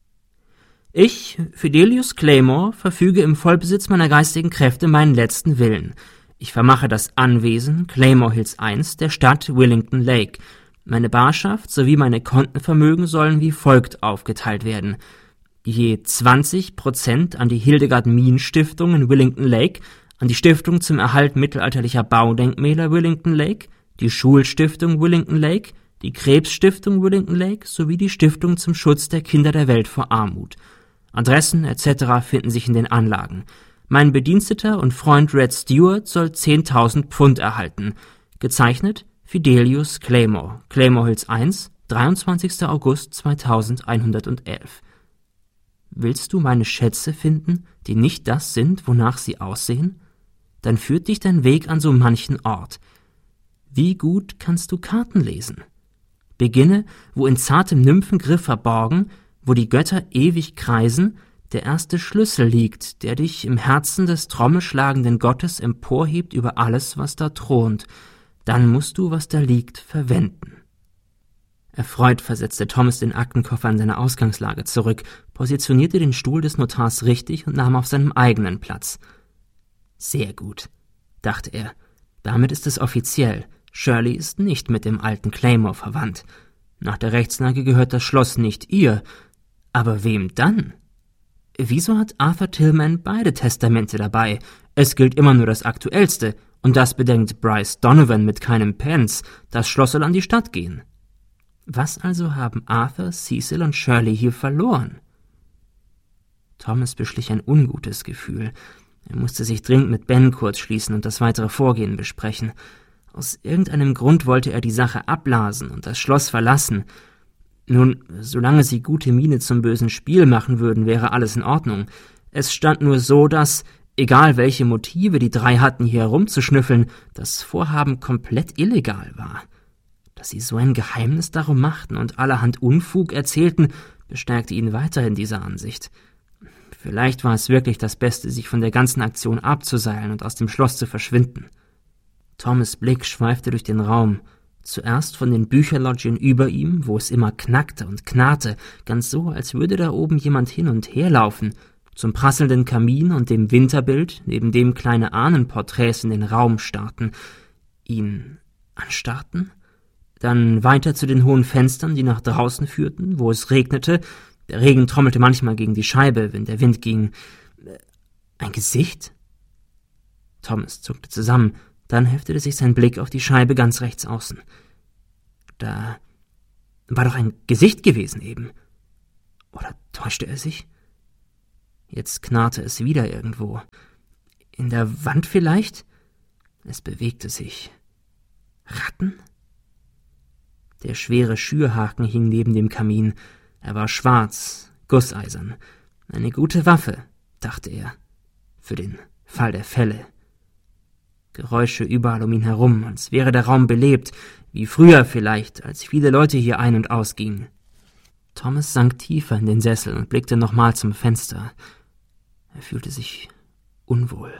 A: Ich, Fidelius Claymore, verfüge im Vollbesitz meiner geistigen Kräfte meinen letzten Willen. Ich vermache das Anwesen Claymore Hills eins der Stadt Willington Lake. Meine Barschaft sowie meine Kontenvermögen sollen wie folgt aufgeteilt werden. Je zwanzig Prozent an die Hildegard-Mien-Stiftung in Willington Lake, an die Stiftung zum Erhalt mittelalterlicher Baudenkmäler Willington Lake, die Schulstiftung Willington Lake, die Krebsstiftung Willington Lake sowie die Stiftung zum Schutz der Kinder der Welt vor Armut. Adressen et cetera finden sich in den Anlagen. Mein Bediensteter und Freund Red Stewart soll zehntausend Pfund erhalten. Gezeichnet Fidelius Claymore, Claymore Hills eins, dreiundzwanzigster August zweitausendeinhundertelf. Willst du meine Schätze finden, die nicht das sind, wonach sie aussehen? Dann führt dich dein Weg an so manchen Ort. Wie gut kannst du Karten lesen? Beginne, wo in zartem Nymphengriff verborgen, wo die Götter ewig kreisen, der erste Schlüssel liegt, der dich im Herzen des trommelschlagenden Gottes emporhebt über alles, was da thront. Dann musst du, was da liegt, verwenden. Erfreut versetzte Thomas den Aktenkoffer in seine Ausgangslage zurück, positionierte den Stuhl des Notars richtig und nahm auf seinem eigenen Platz. Sehr gut, dachte er. Damit ist es offiziell. Shirley ist nicht mit dem alten Claymore verwandt. Nach der Rechtslage gehört das Schloss nicht ihr. Aber wem dann? Wieso hat Arthur Tillman beide Testamente dabei? Es gilt immer nur das aktuellste, und das bedenkt Bryce Donovan mit keinem Pence. Das Schloss soll an die Stadt gehen. Was also haben Arthur, Cecil und Shirley hier verloren? Thomas beschlich ein ungutes Gefühl. Er musste sich dringend mit Ben kurz schließen und das weitere Vorgehen besprechen. Aus irgendeinem Grund wollte er die Sache abblasen und das Schloss verlassen. Nun, solange sie gute Miene zum bösen Spiel machen würden, wäre alles in Ordnung. Es stand nur so, dass, egal welche Motive die drei hatten, hier herumzuschnüffeln, das Vorhaben komplett illegal war. Dass sie so ein Geheimnis darum machten und allerhand Unfug erzählten, bestärkte ihn weiter in dieser Ansicht. Vielleicht war es wirklich das Beste, sich von der ganzen Aktion abzuseilen und aus dem Schloss zu verschwinden. Thomas' Blick schweifte durch den Raum, zuerst von den Bücherloggien über ihm, wo es immer knackte und knarrte, ganz so, als würde da oben jemand hin und her laufen, zum prasselnden Kamin und dem Winterbild, neben dem kleine Ahnenporträts in den Raum starrten. Ihn anstarrten? Dann weiter zu den hohen Fenstern, die nach draußen führten, wo es regnete. Der Regen trommelte manchmal gegen die Scheibe, wenn der Wind ging. Ein Gesicht? Thomas zuckte zusammen. Dann heftete sich sein Blick auf die Scheibe ganz rechts außen. Da war doch ein Gesicht gewesen eben. Oder täuschte er sich? Jetzt knarrte es wieder irgendwo. In der Wand vielleicht? Es bewegte sich. Ratten? Der schwere Schürhaken hing neben dem Kamin. Er war schwarz, gusseisern. Eine gute Waffe, dachte er. Für den Fall der Fälle. Geräusche überall um ihn herum, als wäre der Raum belebt, wie früher vielleicht, als viele Leute hier ein- und ausgingen. Thomas sank tiefer in den Sessel und blickte nochmal zum Fenster. Er fühlte sich unwohl.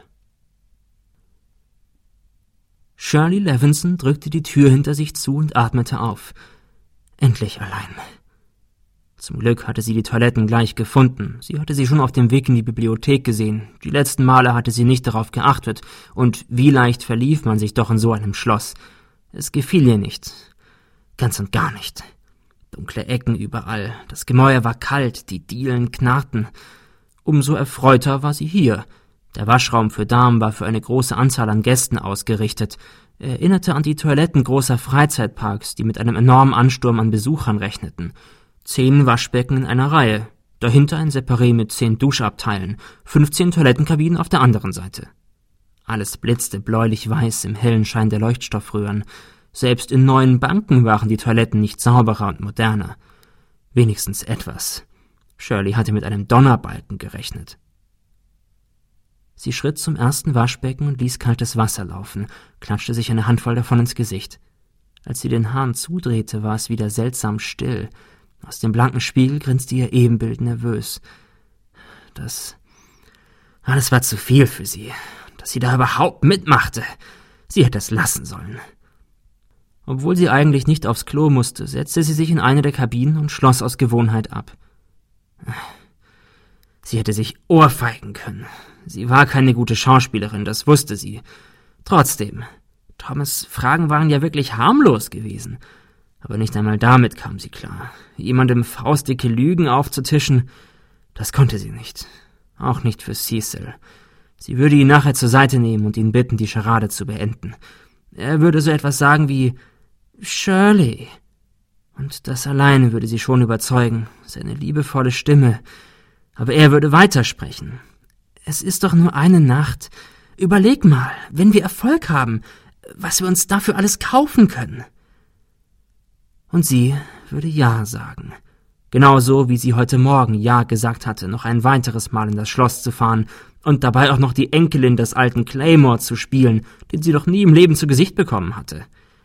A: Shirley Levinson drückte die Tür hinter sich zu und atmete auf. Endlich allein. Zum Glück hatte sie die Toiletten gleich gefunden. Sie hatte sie schon auf dem Weg in die Bibliothek gesehen. Die letzten Male hatte sie nicht darauf geachtet. Und wie leicht verlief man sich doch in so einem Schloss. Es gefiel ihr nicht. Ganz und gar nicht. Dunkle Ecken überall. Das Gemäuer war kalt, die Dielen knarrten. Umso erfreuter war sie hier. Der Waschraum für Damen war für eine große Anzahl an Gästen ausgerichtet. Er erinnerte an die Toiletten großer Freizeitparks, die mit einem enormen Ansturm an Besuchern rechneten. Zehn Waschbecken in einer Reihe, dahinter ein Separé mit zehn Duschabteilen, fünfzehn Toilettenkabinen auf der anderen Seite. Alles blitzte bläulich-weiß im hellen Schein der Leuchtstoffröhren. Selbst in neuen Banken waren die Toiletten nicht sauberer und moderner. Wenigstens etwas. Shirley hatte mit einem Donnerbalken gerechnet. Sie schritt zum ersten Waschbecken und ließ kaltes Wasser laufen, klatschte sich eine Handvoll davon ins Gesicht. Als sie den Hahn zudrehte, war es wieder seltsam still. Aus dem blanken Spiegel grinste ihr Ebenbild nervös. Das alles war zu viel für sie, dass sie da überhaupt mitmachte. Sie hätte es lassen sollen. Obwohl sie eigentlich nicht aufs Klo musste, setzte sie sich in eine der Kabinen und schloss aus Gewohnheit ab. Sie hätte sich ohrfeigen können. Sie war keine gute Schauspielerin, das wusste sie. Trotzdem, Thomas' Fragen waren ja wirklich harmlos gewesen. Aber nicht einmal damit kam sie klar. Jemandem faustdicke Lügen aufzutischen, das konnte sie nicht. Auch nicht für Cecil. Sie würde ihn nachher zur Seite nehmen und ihn bitten, die Scharade zu beenden. Er würde so etwas sagen wie »Shirley«. Und das alleine würde sie schon überzeugen, seine liebevolle Stimme. Aber er würde weitersprechen. »Es ist doch nur eine Nacht. Überleg mal, wenn wir Erfolg haben, was wir uns dafür alles kaufen können.« Und sie würde Ja sagen. Genauso wie sie heute Morgen Ja gesagt hatte, noch ein weiteres Mal in das Schloss zu fahren und dabei auch noch die Enkelin des alten Claymore zu spielen, den sie doch nie im Leben zu Gesicht bekommen hatte.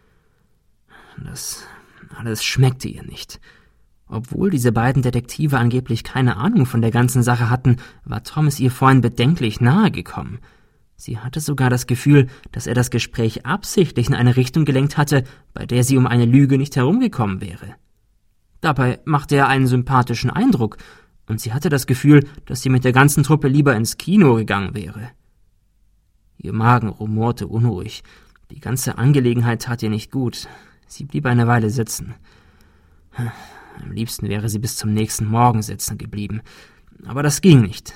A: Das alles schmeckte ihr nicht. Obwohl diese beiden Detektive angeblich keine Ahnung von der ganzen Sache hatten, war Thomas ihr vorhin bedenklich nahe gekommen. Sie hatte sogar das Gefühl, dass er das Gespräch absichtlich in eine Richtung gelenkt hatte, bei der sie um eine Lüge nicht herumgekommen wäre. Dabei machte er einen sympathischen Eindruck, und sie hatte das Gefühl, dass sie mit der ganzen Truppe lieber ins Kino gegangen wäre. Ihr Magen rumorte unruhig. Die ganze Angelegenheit tat ihr nicht gut. Sie blieb eine Weile sitzen. Am liebsten wäre sie bis zum nächsten Morgen sitzen geblieben, aber das ging nicht.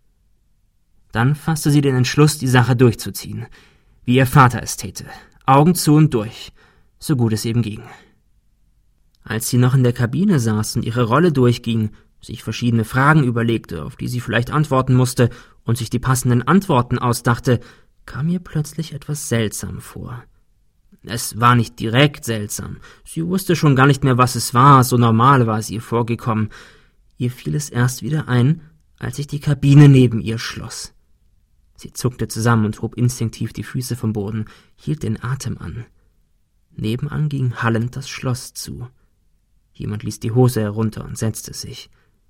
A: Dann fasste sie den Entschluss, die Sache durchzuziehen, wie ihr Vater es täte, Augen zu und durch, so gut es eben ging. Als sie noch in der Kabine saß und ihre Rolle durchging, sich verschiedene Fragen überlegte, auf die sie vielleicht antworten musste, und sich die passenden Antworten ausdachte, kam ihr plötzlich etwas seltsam vor. Es war nicht direkt seltsam, sie wusste schon gar nicht mehr, was es war, so normal war es ihr vorgekommen. Ihr fiel es erst wieder ein, als sich die Kabine neben ihr schloss. Sie zuckte zusammen und hob instinktiv die Füße vom Boden, hielt den Atem an. Nebenan ging hallend das Schloss zu. Jemand ließ die Hose herunter und setzte sich.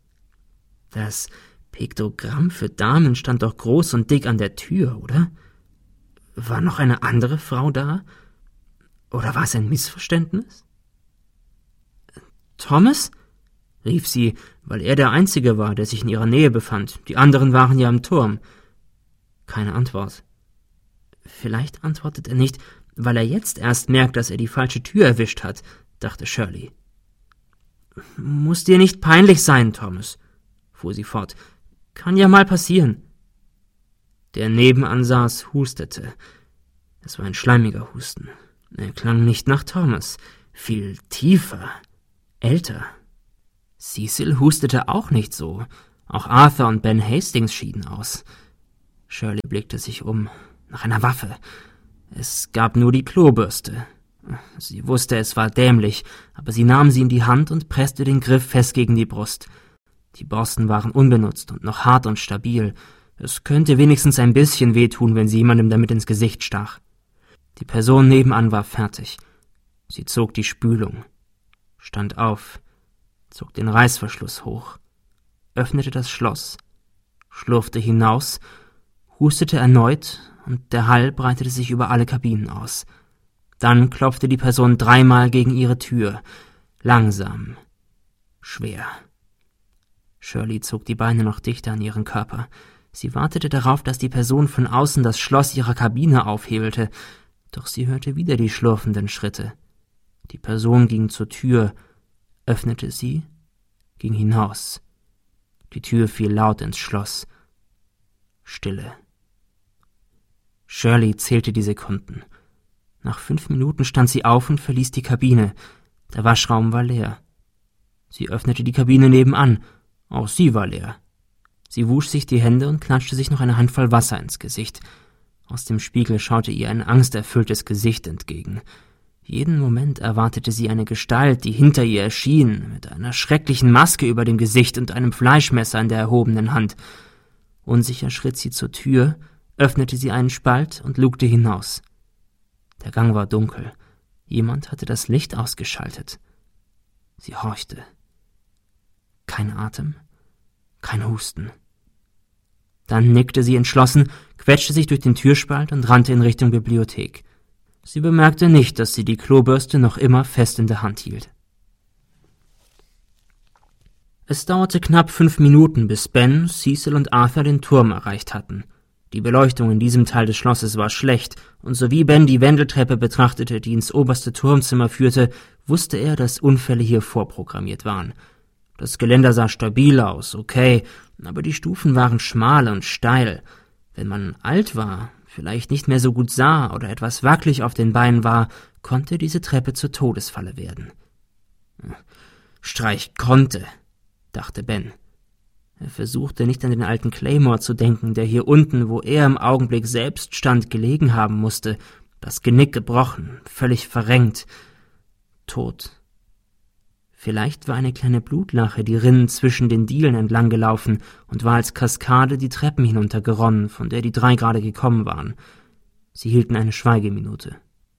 A: Das Piktogramm für Damen stand doch groß und dick an der Tür, oder? War noch eine andere Frau da? Oder war es ein Missverständnis? »Thomas?« rief sie, weil er der Einzige war, der sich in ihrer Nähe befand. Die anderen waren ja im Turm. Keine Antwort. Vielleicht antwortet er nicht, weil er jetzt erst merkt, dass er die falsche Tür erwischt hat, dachte Shirley. »Muss dir nicht peinlich sein, Thomas«, fuhr sie fort. »Kann ja mal passieren.« Der nebenan saß, hustete. Es war ein schleimiger Husten. Er klang nicht nach Thomas. viel tiefer, älter. Cecil hustete auch nicht so. Auch Arthur und Ben Hastings schieden aus. Shirley blickte sich um, nach einer Waffe. Es gab nur die Klobürste. Sie wusste, es war dämlich, aber sie nahm sie in die Hand und presste den Griff fest gegen die Brust. Die Borsten waren unbenutzt und noch hart und stabil. Es könnte wenigstens ein bisschen wehtun, wenn sie jemandem damit ins Gesicht stach. Die Person nebenan war fertig. Sie zog die Spülung, stand auf, zog den Reißverschluss hoch, öffnete das Schloss, schlurfte hinaus, hustete erneut und der Hall breitete sich über alle Kabinen aus. Dann klopfte die Person dreimal gegen ihre Tür, langsam, schwer. Shirley zog die Beine noch dichter an ihren Körper. Sie wartete darauf, dass die Person von außen das Schloss ihrer Kabine aufhebelte, doch sie hörte wieder die schlurfenden Schritte. Die Person ging zur Tür, öffnete sie, ging hinaus. Die Tür fiel laut ins Schloss. Stille. Shirley zählte die Sekunden. Nach fünf Minuten stand sie auf und verließ die Kabine. Der Waschraum war leer. Sie öffnete die Kabine nebenan. Auch sie war leer. Sie wusch sich die Hände und klatschte sich noch eine Handvoll Wasser ins Gesicht. Aus dem Spiegel schaute ihr ein angsterfülltes Gesicht entgegen. Jeden Moment erwartete sie eine Gestalt, die hinter ihr erschien, mit einer schrecklichen Maske über dem Gesicht und einem Fleischmesser in der erhobenen Hand. Unsicher schritt sie zur Tür, öffnete sie einen Spalt und lugte hinaus. Der Gang war dunkel. Jemand hatte das Licht ausgeschaltet. Sie horchte. Kein Atem, kein Husten. Dann nickte sie entschlossen, quetschte sich durch den Türspalt und rannte in Richtung Bibliothek. Sie bemerkte nicht, dass sie die Klobürste noch immer fest in der Hand hielt. Es dauerte knapp fünf Minuten, bis Ben, Cecil und Arthur den Turm erreicht hatten. Die Beleuchtung in diesem Teil des Schlosses war schlecht, und sowie Ben die Wendeltreppe betrachtete, die ins oberste Turmzimmer führte, wusste er, dass Unfälle hier vorprogrammiert waren. Das Geländer sah stabil aus, okay, aber die Stufen waren schmal und steil. Wenn man alt war, vielleicht nicht mehr so gut sah oder etwas wackelig auf den Beinen war, konnte diese Treppe zur Todesfalle werden. Streich konnte, dachte Ben. Er versuchte nicht an den alten Claymore zu denken, der hier unten, wo er im Augenblick selbst stand, gelegen haben musste, das Genick gebrochen, völlig verrenkt, tot. Vielleicht war eine kleine Blutlache die Rinnen zwischen den Dielen entlang gelaufen und war als Kaskade die Treppen hinuntergeronnen, von der die drei gerade gekommen waren. Sie hielten eine Schweigeminute.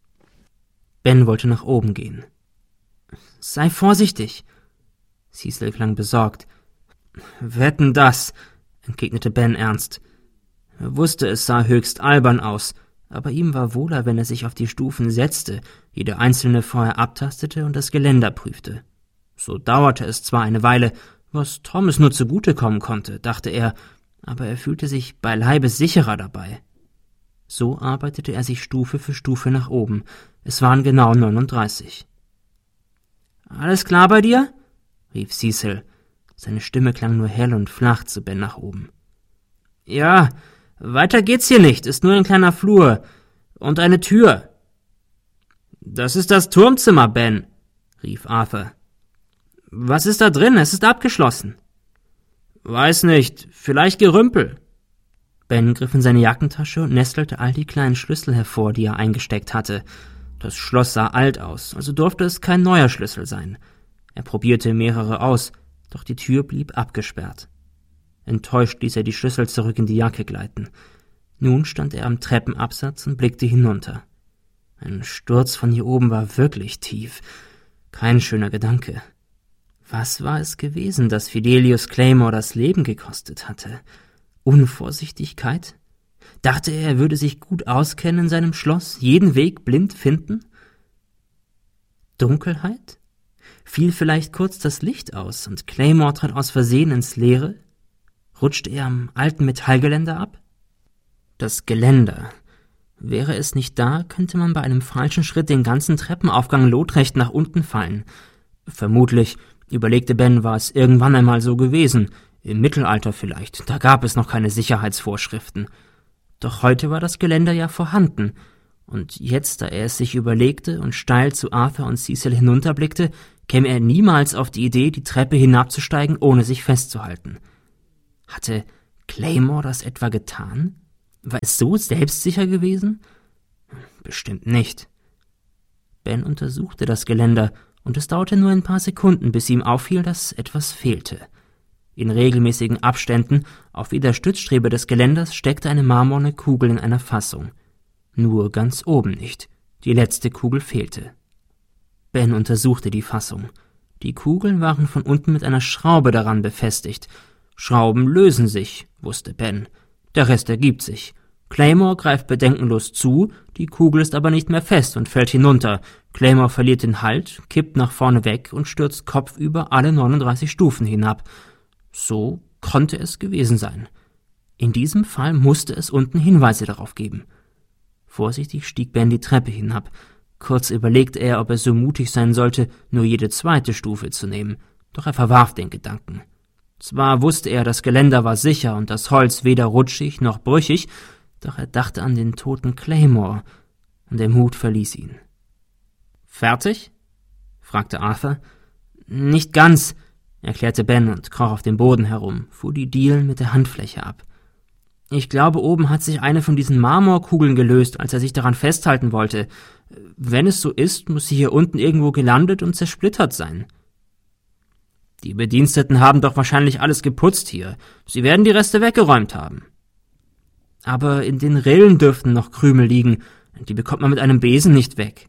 A: Ben wollte nach oben gehen. »Sei vorsichtig!« Cecil klang besorgt. »Wetten das«, entgegnete Ben ernst. Er wusste, es sah höchst albern aus, aber ihm war wohler, wenn er sich auf die Stufen setzte, jede einzelne vorher abtastete und das Geländer prüfte. So dauerte es zwar eine Weile, was Thomas nur zugutekommen konnte, dachte er, aber er fühlte sich beileibe sicherer dabei. So arbeitete er sich Stufe für Stufe nach oben. Es waren genau neununddreißig. »Alles klar bei dir?« rief Cecil. Seine Stimme klang nur hell und flach zu Ben nach oben. »Ja, weiter geht's hier nicht, ist nur ein kleiner Flur. Und eine Tür.« »Das ist das Turmzimmer, Ben«, rief Arthur. »Was ist da drin? Es ist abgeschlossen.« »Weiß nicht, vielleicht Gerümpel.« Ben griff in seine Jackentasche und nestelte all die kleinen Schlüssel hervor, die er eingesteckt hatte. Das Schloss sah alt aus, also durfte es kein neuer Schlüssel sein. Er probierte mehrere aus, doch die Tür blieb abgesperrt. Enttäuscht ließ er die Schlüssel zurück in die Jacke gleiten. Nun stand er am Treppenabsatz und blickte hinunter. Ein Sturz von hier oben war wirklich tief. Kein schöner Gedanke. Was war es gewesen, das Fidelius Claymore das Leben gekostet hatte? Unvorsichtigkeit? Dachte er, er würde sich gut auskennen in seinem Schloss, jeden Weg blind finden? Dunkelheit? Fiel vielleicht kurz das Licht aus und Claymore trat aus Versehen ins Leere? Rutschte er am alten Metallgeländer ab? Das Geländer. Wäre es nicht da, könnte man bei einem falschen Schritt den ganzen Treppenaufgang lotrecht nach unten fallen. Vermutlich, überlegte Ben, war es irgendwann einmal so gewesen. Im Mittelalter vielleicht, da gab es noch keine Sicherheitsvorschriften. Doch heute war das Geländer ja vorhanden, und jetzt, da er es sich überlegte und steil zu Arthur und Cecil hinunterblickte, käme er niemals auf die Idee, die Treppe hinabzusteigen, ohne sich festzuhalten. Hatte Claymore das etwa getan? War es so selbstsicher gewesen? Bestimmt nicht. Ben untersuchte das Geländer, und es dauerte nur ein paar Sekunden, bis ihm auffiel, dass etwas fehlte. In regelmäßigen Abständen auf jeder Stützstrebe des Geländers steckte eine marmorne Kugel in einer Fassung. Nur ganz oben nicht. Die letzte Kugel fehlte. Ben untersuchte die Fassung. Die Kugeln waren von unten mit einer Schraube daran befestigt. Schrauben lösen sich, wusste Ben. Der Rest ergibt sich. Claymore greift bedenkenlos zu, die Kugel ist aber nicht mehr fest und fällt hinunter. Claymore verliert den Halt, kippt nach vorne weg und stürzt kopfüber alle neununddreißig Stufen hinab. So konnte es gewesen sein. In diesem Fall musste es unten Hinweise darauf geben. Vorsichtig stieg Ben die Treppe hinab. Kurz überlegte er, ob er so mutig sein sollte, nur jede zweite Stufe zu nehmen, doch er verwarf den Gedanken. Zwar wusste er, das Geländer war sicher und das Holz weder rutschig noch brüchig, doch er dachte an den toten Claymore, und der Mut verließ ihn. »Fertig?« fragte Arthur. »Nicht ganz«, erklärte Ben und kroch auf dem Boden herum, fuhr die Dielen mit der Handfläche ab. »Ich glaube, oben hat sich eine von diesen Marmorkugeln gelöst, als er sich daran festhalten wollte. Wenn es so ist, muss sie hier unten irgendwo gelandet und zersplittert sein.« »Die Bediensteten haben doch wahrscheinlich alles geputzt hier. Sie werden die Reste weggeräumt haben.« »Aber in den Rillen dürften noch Krümel liegen, die bekommt man mit einem Besen nicht weg.«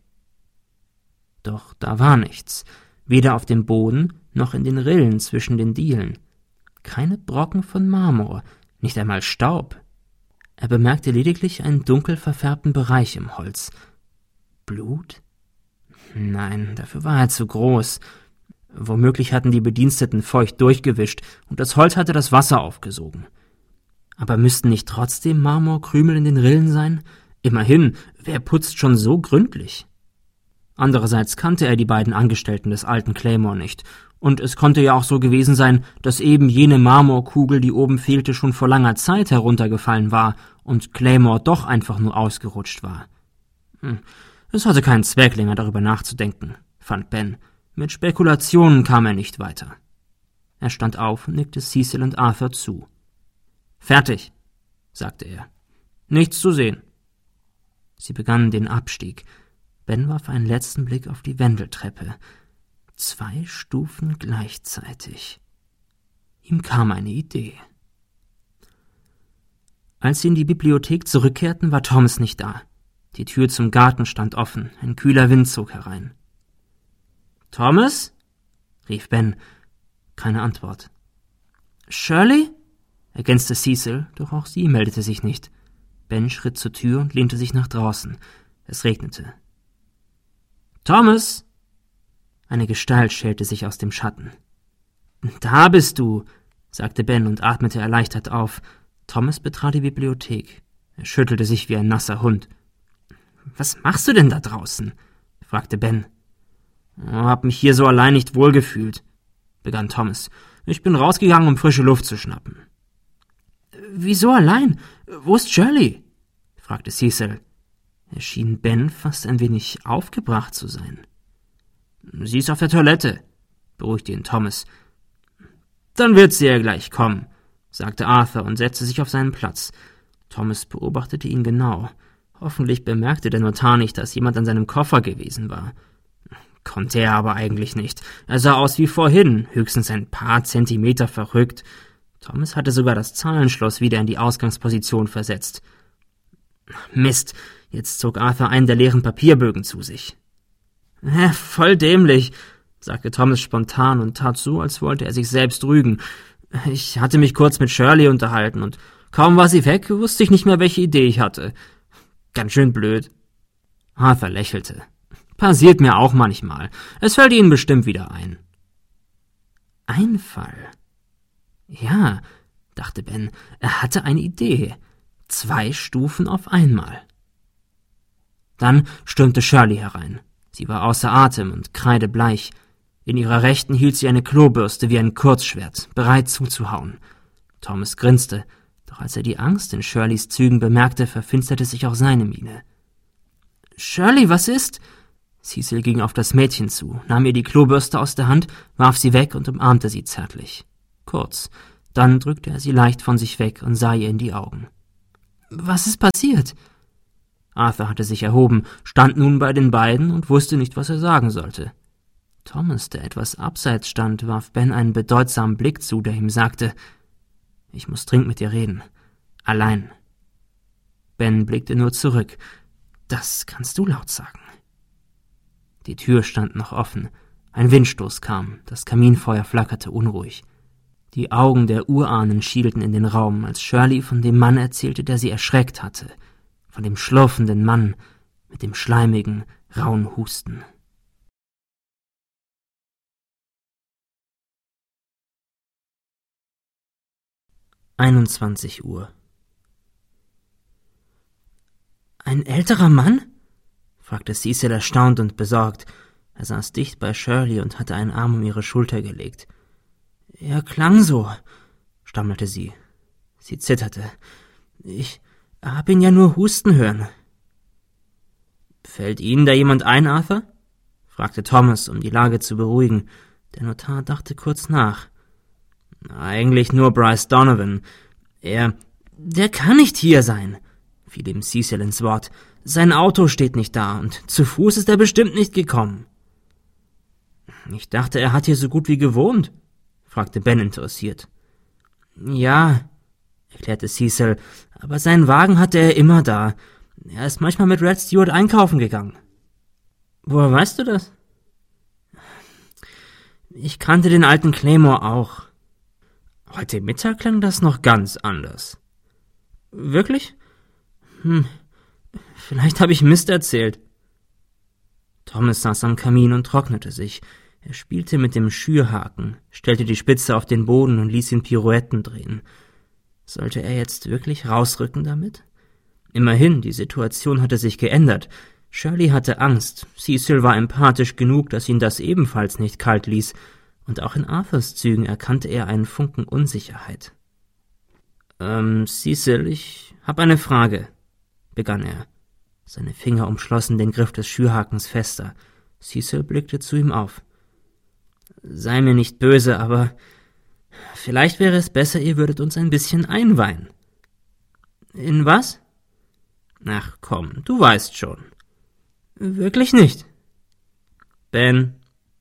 A: Doch da war nichts, weder auf dem Boden noch in den Rillen zwischen den Dielen. Keine Brocken von Marmor, nicht einmal Staub. Er bemerkte lediglich einen dunkel verfärbten Bereich im Holz. Blut? Nein, dafür war er zu groß. Womöglich hatten die Bediensteten feucht durchgewischt und das Holz hatte das Wasser aufgesogen. Aber müssten nicht trotzdem Marmorkrümel in den Rillen sein? Immerhin, wer putzt schon so gründlich? Andererseits kannte er die beiden Angestellten des alten Claymore nicht, und es konnte ja auch so gewesen sein, dass eben jene Marmorkugel, die oben fehlte, schon vor langer Zeit heruntergefallen war und Claymore doch einfach nur ausgerutscht war. Hm, es hatte keinen Zweck, länger darüber nachzudenken, fand Ben. Mit Spekulationen kam er nicht weiter. Er stand auf und nickte Cecil und Arthur zu. »Fertig«, sagte er. »Nichts zu sehen.« Sie begannen den Abstieg. Ben warf einen letzten Blick auf die Wendeltreppe. Zwei Stufen gleichzeitig. Ihm kam eine Idee. Als sie in die Bibliothek zurückkehrten, war Thomas nicht da. Die Tür zum Garten stand offen, ein kühler Wind zog herein. »Thomas?« rief Ben. Keine Antwort. »Shirley?« ergänzte Cecil, doch auch sie meldete sich nicht. Ben schritt zur Tür und lehnte sich nach draußen. Es regnete. »Thomas!« Eine Gestalt schälte sich aus dem Schatten. »Da bist du«, sagte Ben und atmete erleichtert auf. Thomas betrat die Bibliothek. Er schüttelte sich wie ein nasser Hund. »Was machst du denn da draußen?« fragte Ben. »Ich hab mich hier so allein nicht wohlgefühlt«, begann Thomas. »Ich bin rausgegangen, um frische Luft zu schnappen.« »Wieso allein? Wo ist Shirley?« fragte Cecil. Er schien Ben fast ein wenig aufgebracht zu sein. »Sie ist auf der Toilette«, beruhigte ihn Thomas. »Dann wird sie ja gleich kommen«, sagte Arthur und setzte sich auf seinen Platz. Thomas beobachtete ihn genau. Hoffentlich bemerkte der Notar nicht, dass jemand an seinem Koffer gewesen war. Konnte er aber eigentlich nicht. Er sah aus wie vorhin, höchstens ein paar Zentimeter verrückt. Thomas hatte sogar das Zahlenschloss wieder in die Ausgangsposition versetzt. Mist, jetzt zog Arthur einen der leeren Papierbögen zu sich. »Ja, voll dämlich«, sagte Thomas spontan und tat so, als wollte er sich selbst rügen. »Ich hatte mich kurz mit Shirley unterhalten und kaum war sie weg, wusste ich nicht mehr, welche Idee ich hatte. Ganz schön blöd.« Arthur lächelte. »Passiert mir auch manchmal. Es fällt Ihnen bestimmt wieder ein.« Einfall. Ja, dachte Ben, er hatte eine Idee. Zwei Stufen auf einmal. Dann stürmte Shirley herein. Sie war außer Atem und kreidebleich. In ihrer Rechten hielt sie eine Klobürste wie ein Kurzschwert, bereit zuzuhauen. Thomas grinste, doch als er die Angst in Shirleys Zügen bemerkte, verfinsterte sich auch seine Miene. »Shirley, was ist?« Cecil ging auf das Mädchen zu, nahm ihr die Klobürste aus der Hand, warf sie weg und umarmte sie zärtlich. Kurz, dann drückte er sie leicht von sich weg und sah ihr in die Augen. »Was ist passiert?« Arthur hatte sich erhoben, stand nun bei den beiden und wusste nicht, was er sagen sollte. Thomas, der etwas abseits stand, warf Ben einen bedeutsamen Blick zu, der ihm sagte, »Ich muss dringend mit dir reden. Allein.« Ben blickte nur zurück. »Das kannst du laut sagen.« Die Tür stand noch offen. Ein Windstoß kam, das Kaminfeuer flackerte unruhig. Die Augen der Urahnen schielten in den Raum, als Shirley von dem Mann erzählte, der sie erschreckt hatte, von dem schlurfenden Mann mit dem schleimigen, rauen Husten. einundzwanzig Uhr. »Ein älterer Mann?« fragte Cecil erstaunt und besorgt. Er saß dicht bei Shirley und hatte einen Arm um ihre Schulter gelegt. »Er klang so«, stammelte sie. Sie zitterte. »Ich hab ihn ja nur husten hören.« »Fällt Ihnen da jemand ein, Arthur?« fragte Thomas, um die Lage zu beruhigen. Der Notar dachte kurz nach. »Eigentlich nur Bryce Donovan. Er, der kann nicht hier sein«, fiel ihm Cecil ins Wort. »Sein Auto steht nicht da, und zu Fuß ist er bestimmt nicht gekommen.« »Ich dachte, er hat hier so gut wie gewohnt«, fragte Ben interessiert. »Ja«, erklärte Cecil, »aber seinen Wagen hatte er immer da. Er ist manchmal mit Red Stewart einkaufen gegangen.« »Woher weißt du das?« »Ich kannte den alten Claymore auch.« »Heute Mittag klang das noch ganz anders.« »Wirklich? Hm, vielleicht habe ich Mist erzählt.« Thomas saß am Kamin und trocknete sich. Er spielte mit dem Schürhaken, stellte die Spitze auf den Boden und ließ ihn Pirouetten drehen. Sollte er jetzt wirklich rausrücken damit? Immerhin, die Situation hatte sich geändert. Shirley hatte Angst, Cecil war empathisch genug, dass ihn das ebenfalls nicht kalt ließ, und auch in Arthurs Zügen erkannte er einen Funken Unsicherheit. »Ähm, Cecil, ich hab eine Frage«, begann er. Seine Finger umschlossen den Griff des Schürhakens fester. Cecil blickte zu ihm auf. »Sei mir nicht böse, aber vielleicht wäre es besser, ihr würdet uns ein bisschen einweihen.« »In was?« »Ach komm, du weißt schon.« »Wirklich nicht?« »Ben.«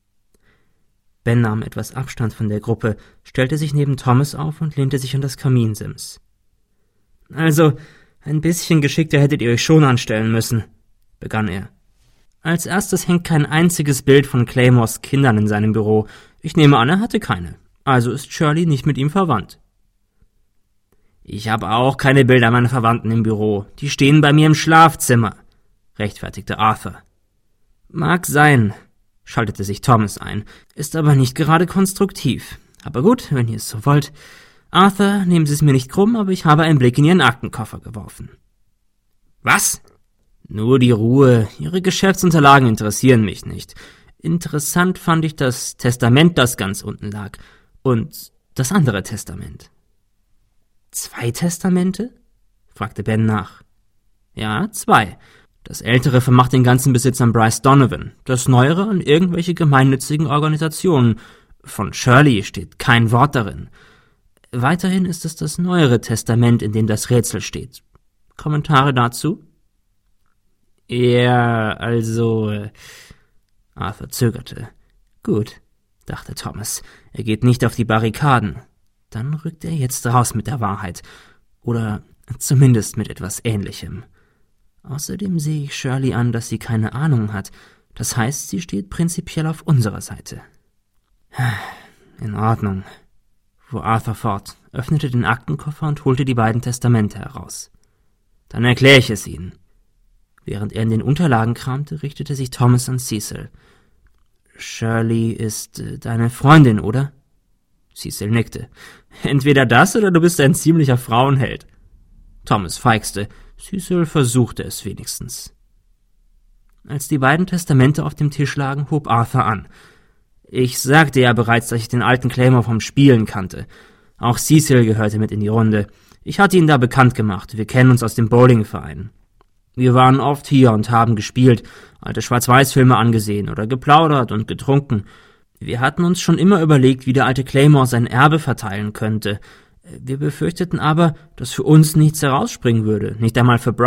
A: Ben nahm etwas Abstand von der Gruppe, stellte sich neben Thomas auf und lehnte sich an das Kaminsims. »Also, ein bisschen geschickter hättet ihr euch schon anstellen müssen«, begann er. »Als erstes hängt kein einziges Bild von Claymores Kindern in seinem Büro. Ich nehme an, er hatte keine. Also ist Shirley nicht mit ihm verwandt.« »Ich habe auch keine Bilder meiner Verwandten im Büro. Die stehen bei mir im Schlafzimmer«, rechtfertigte Arthur. »Mag sein«, schaltete sich Thomas ein, »ist aber nicht gerade konstruktiv. Aber gut, wenn ihr es so wollt. Arthur, nehmen Sie es mir nicht krumm, aber ich habe einen Blick in Ihren Aktenkoffer geworfen.« »Was?« »Nur die Ruhe. Ihre Geschäftsunterlagen interessieren mich nicht. Interessant fand ich das Testament, das ganz unten lag. Und das andere Testament.« »Zwei Testamente?« fragte Ben nach. »Ja, zwei. Das ältere vermacht den ganzen Besitz an Bryce Donovan, das neuere an irgendwelche gemeinnützigen Organisationen. Von Shirley steht kein Wort darin. Weiterhin ist es das neuere Testament, in dem das Rätsel steht. Kommentare dazu?« »Ja, also...« Arthur zögerte. »Gut«, dachte Thomas, »er geht nicht auf die Barrikaden. Dann rückt er jetzt raus mit der Wahrheit. Oder zumindest mit etwas Ähnlichem. Außerdem sehe ich Shirley an, dass sie keine Ahnung hat. Das heißt, sie steht prinzipiell auf unserer Seite.« »In Ordnung«, fuhr Arthur fort, öffnete den Aktenkoffer und holte die beiden Testamente heraus. »Dann erkläre ich es Ihnen.« Während er in den Unterlagen kramte, richtete sich Thomas an Cecil. »Shirley ist äh, deine Freundin, oder?« Cecil nickte. »Entweder das, oder du bist ein ziemlicher Frauenheld.« Thomas feixte. Cecil versuchte es wenigstens. Als die beiden Testamente auf dem Tisch lagen, hob Arthur an. »Ich sagte ja bereits, dass ich den alten Claymore vom Spielen kannte. Auch Cecil gehörte mit in die Runde. Ich hatte ihn da bekannt gemacht. Wir kennen uns aus dem Bowlingverein.« Wir waren oft hier und haben gespielt, alte Schwarz-Weiß-Filme angesehen oder geplaudert und getrunken. Wir hatten uns schon immer überlegt, wie der alte Claymore sein Erbe verteilen könnte. Wir befürchteten aber, dass für uns nichts herausspringen würde, nicht einmal für Brian.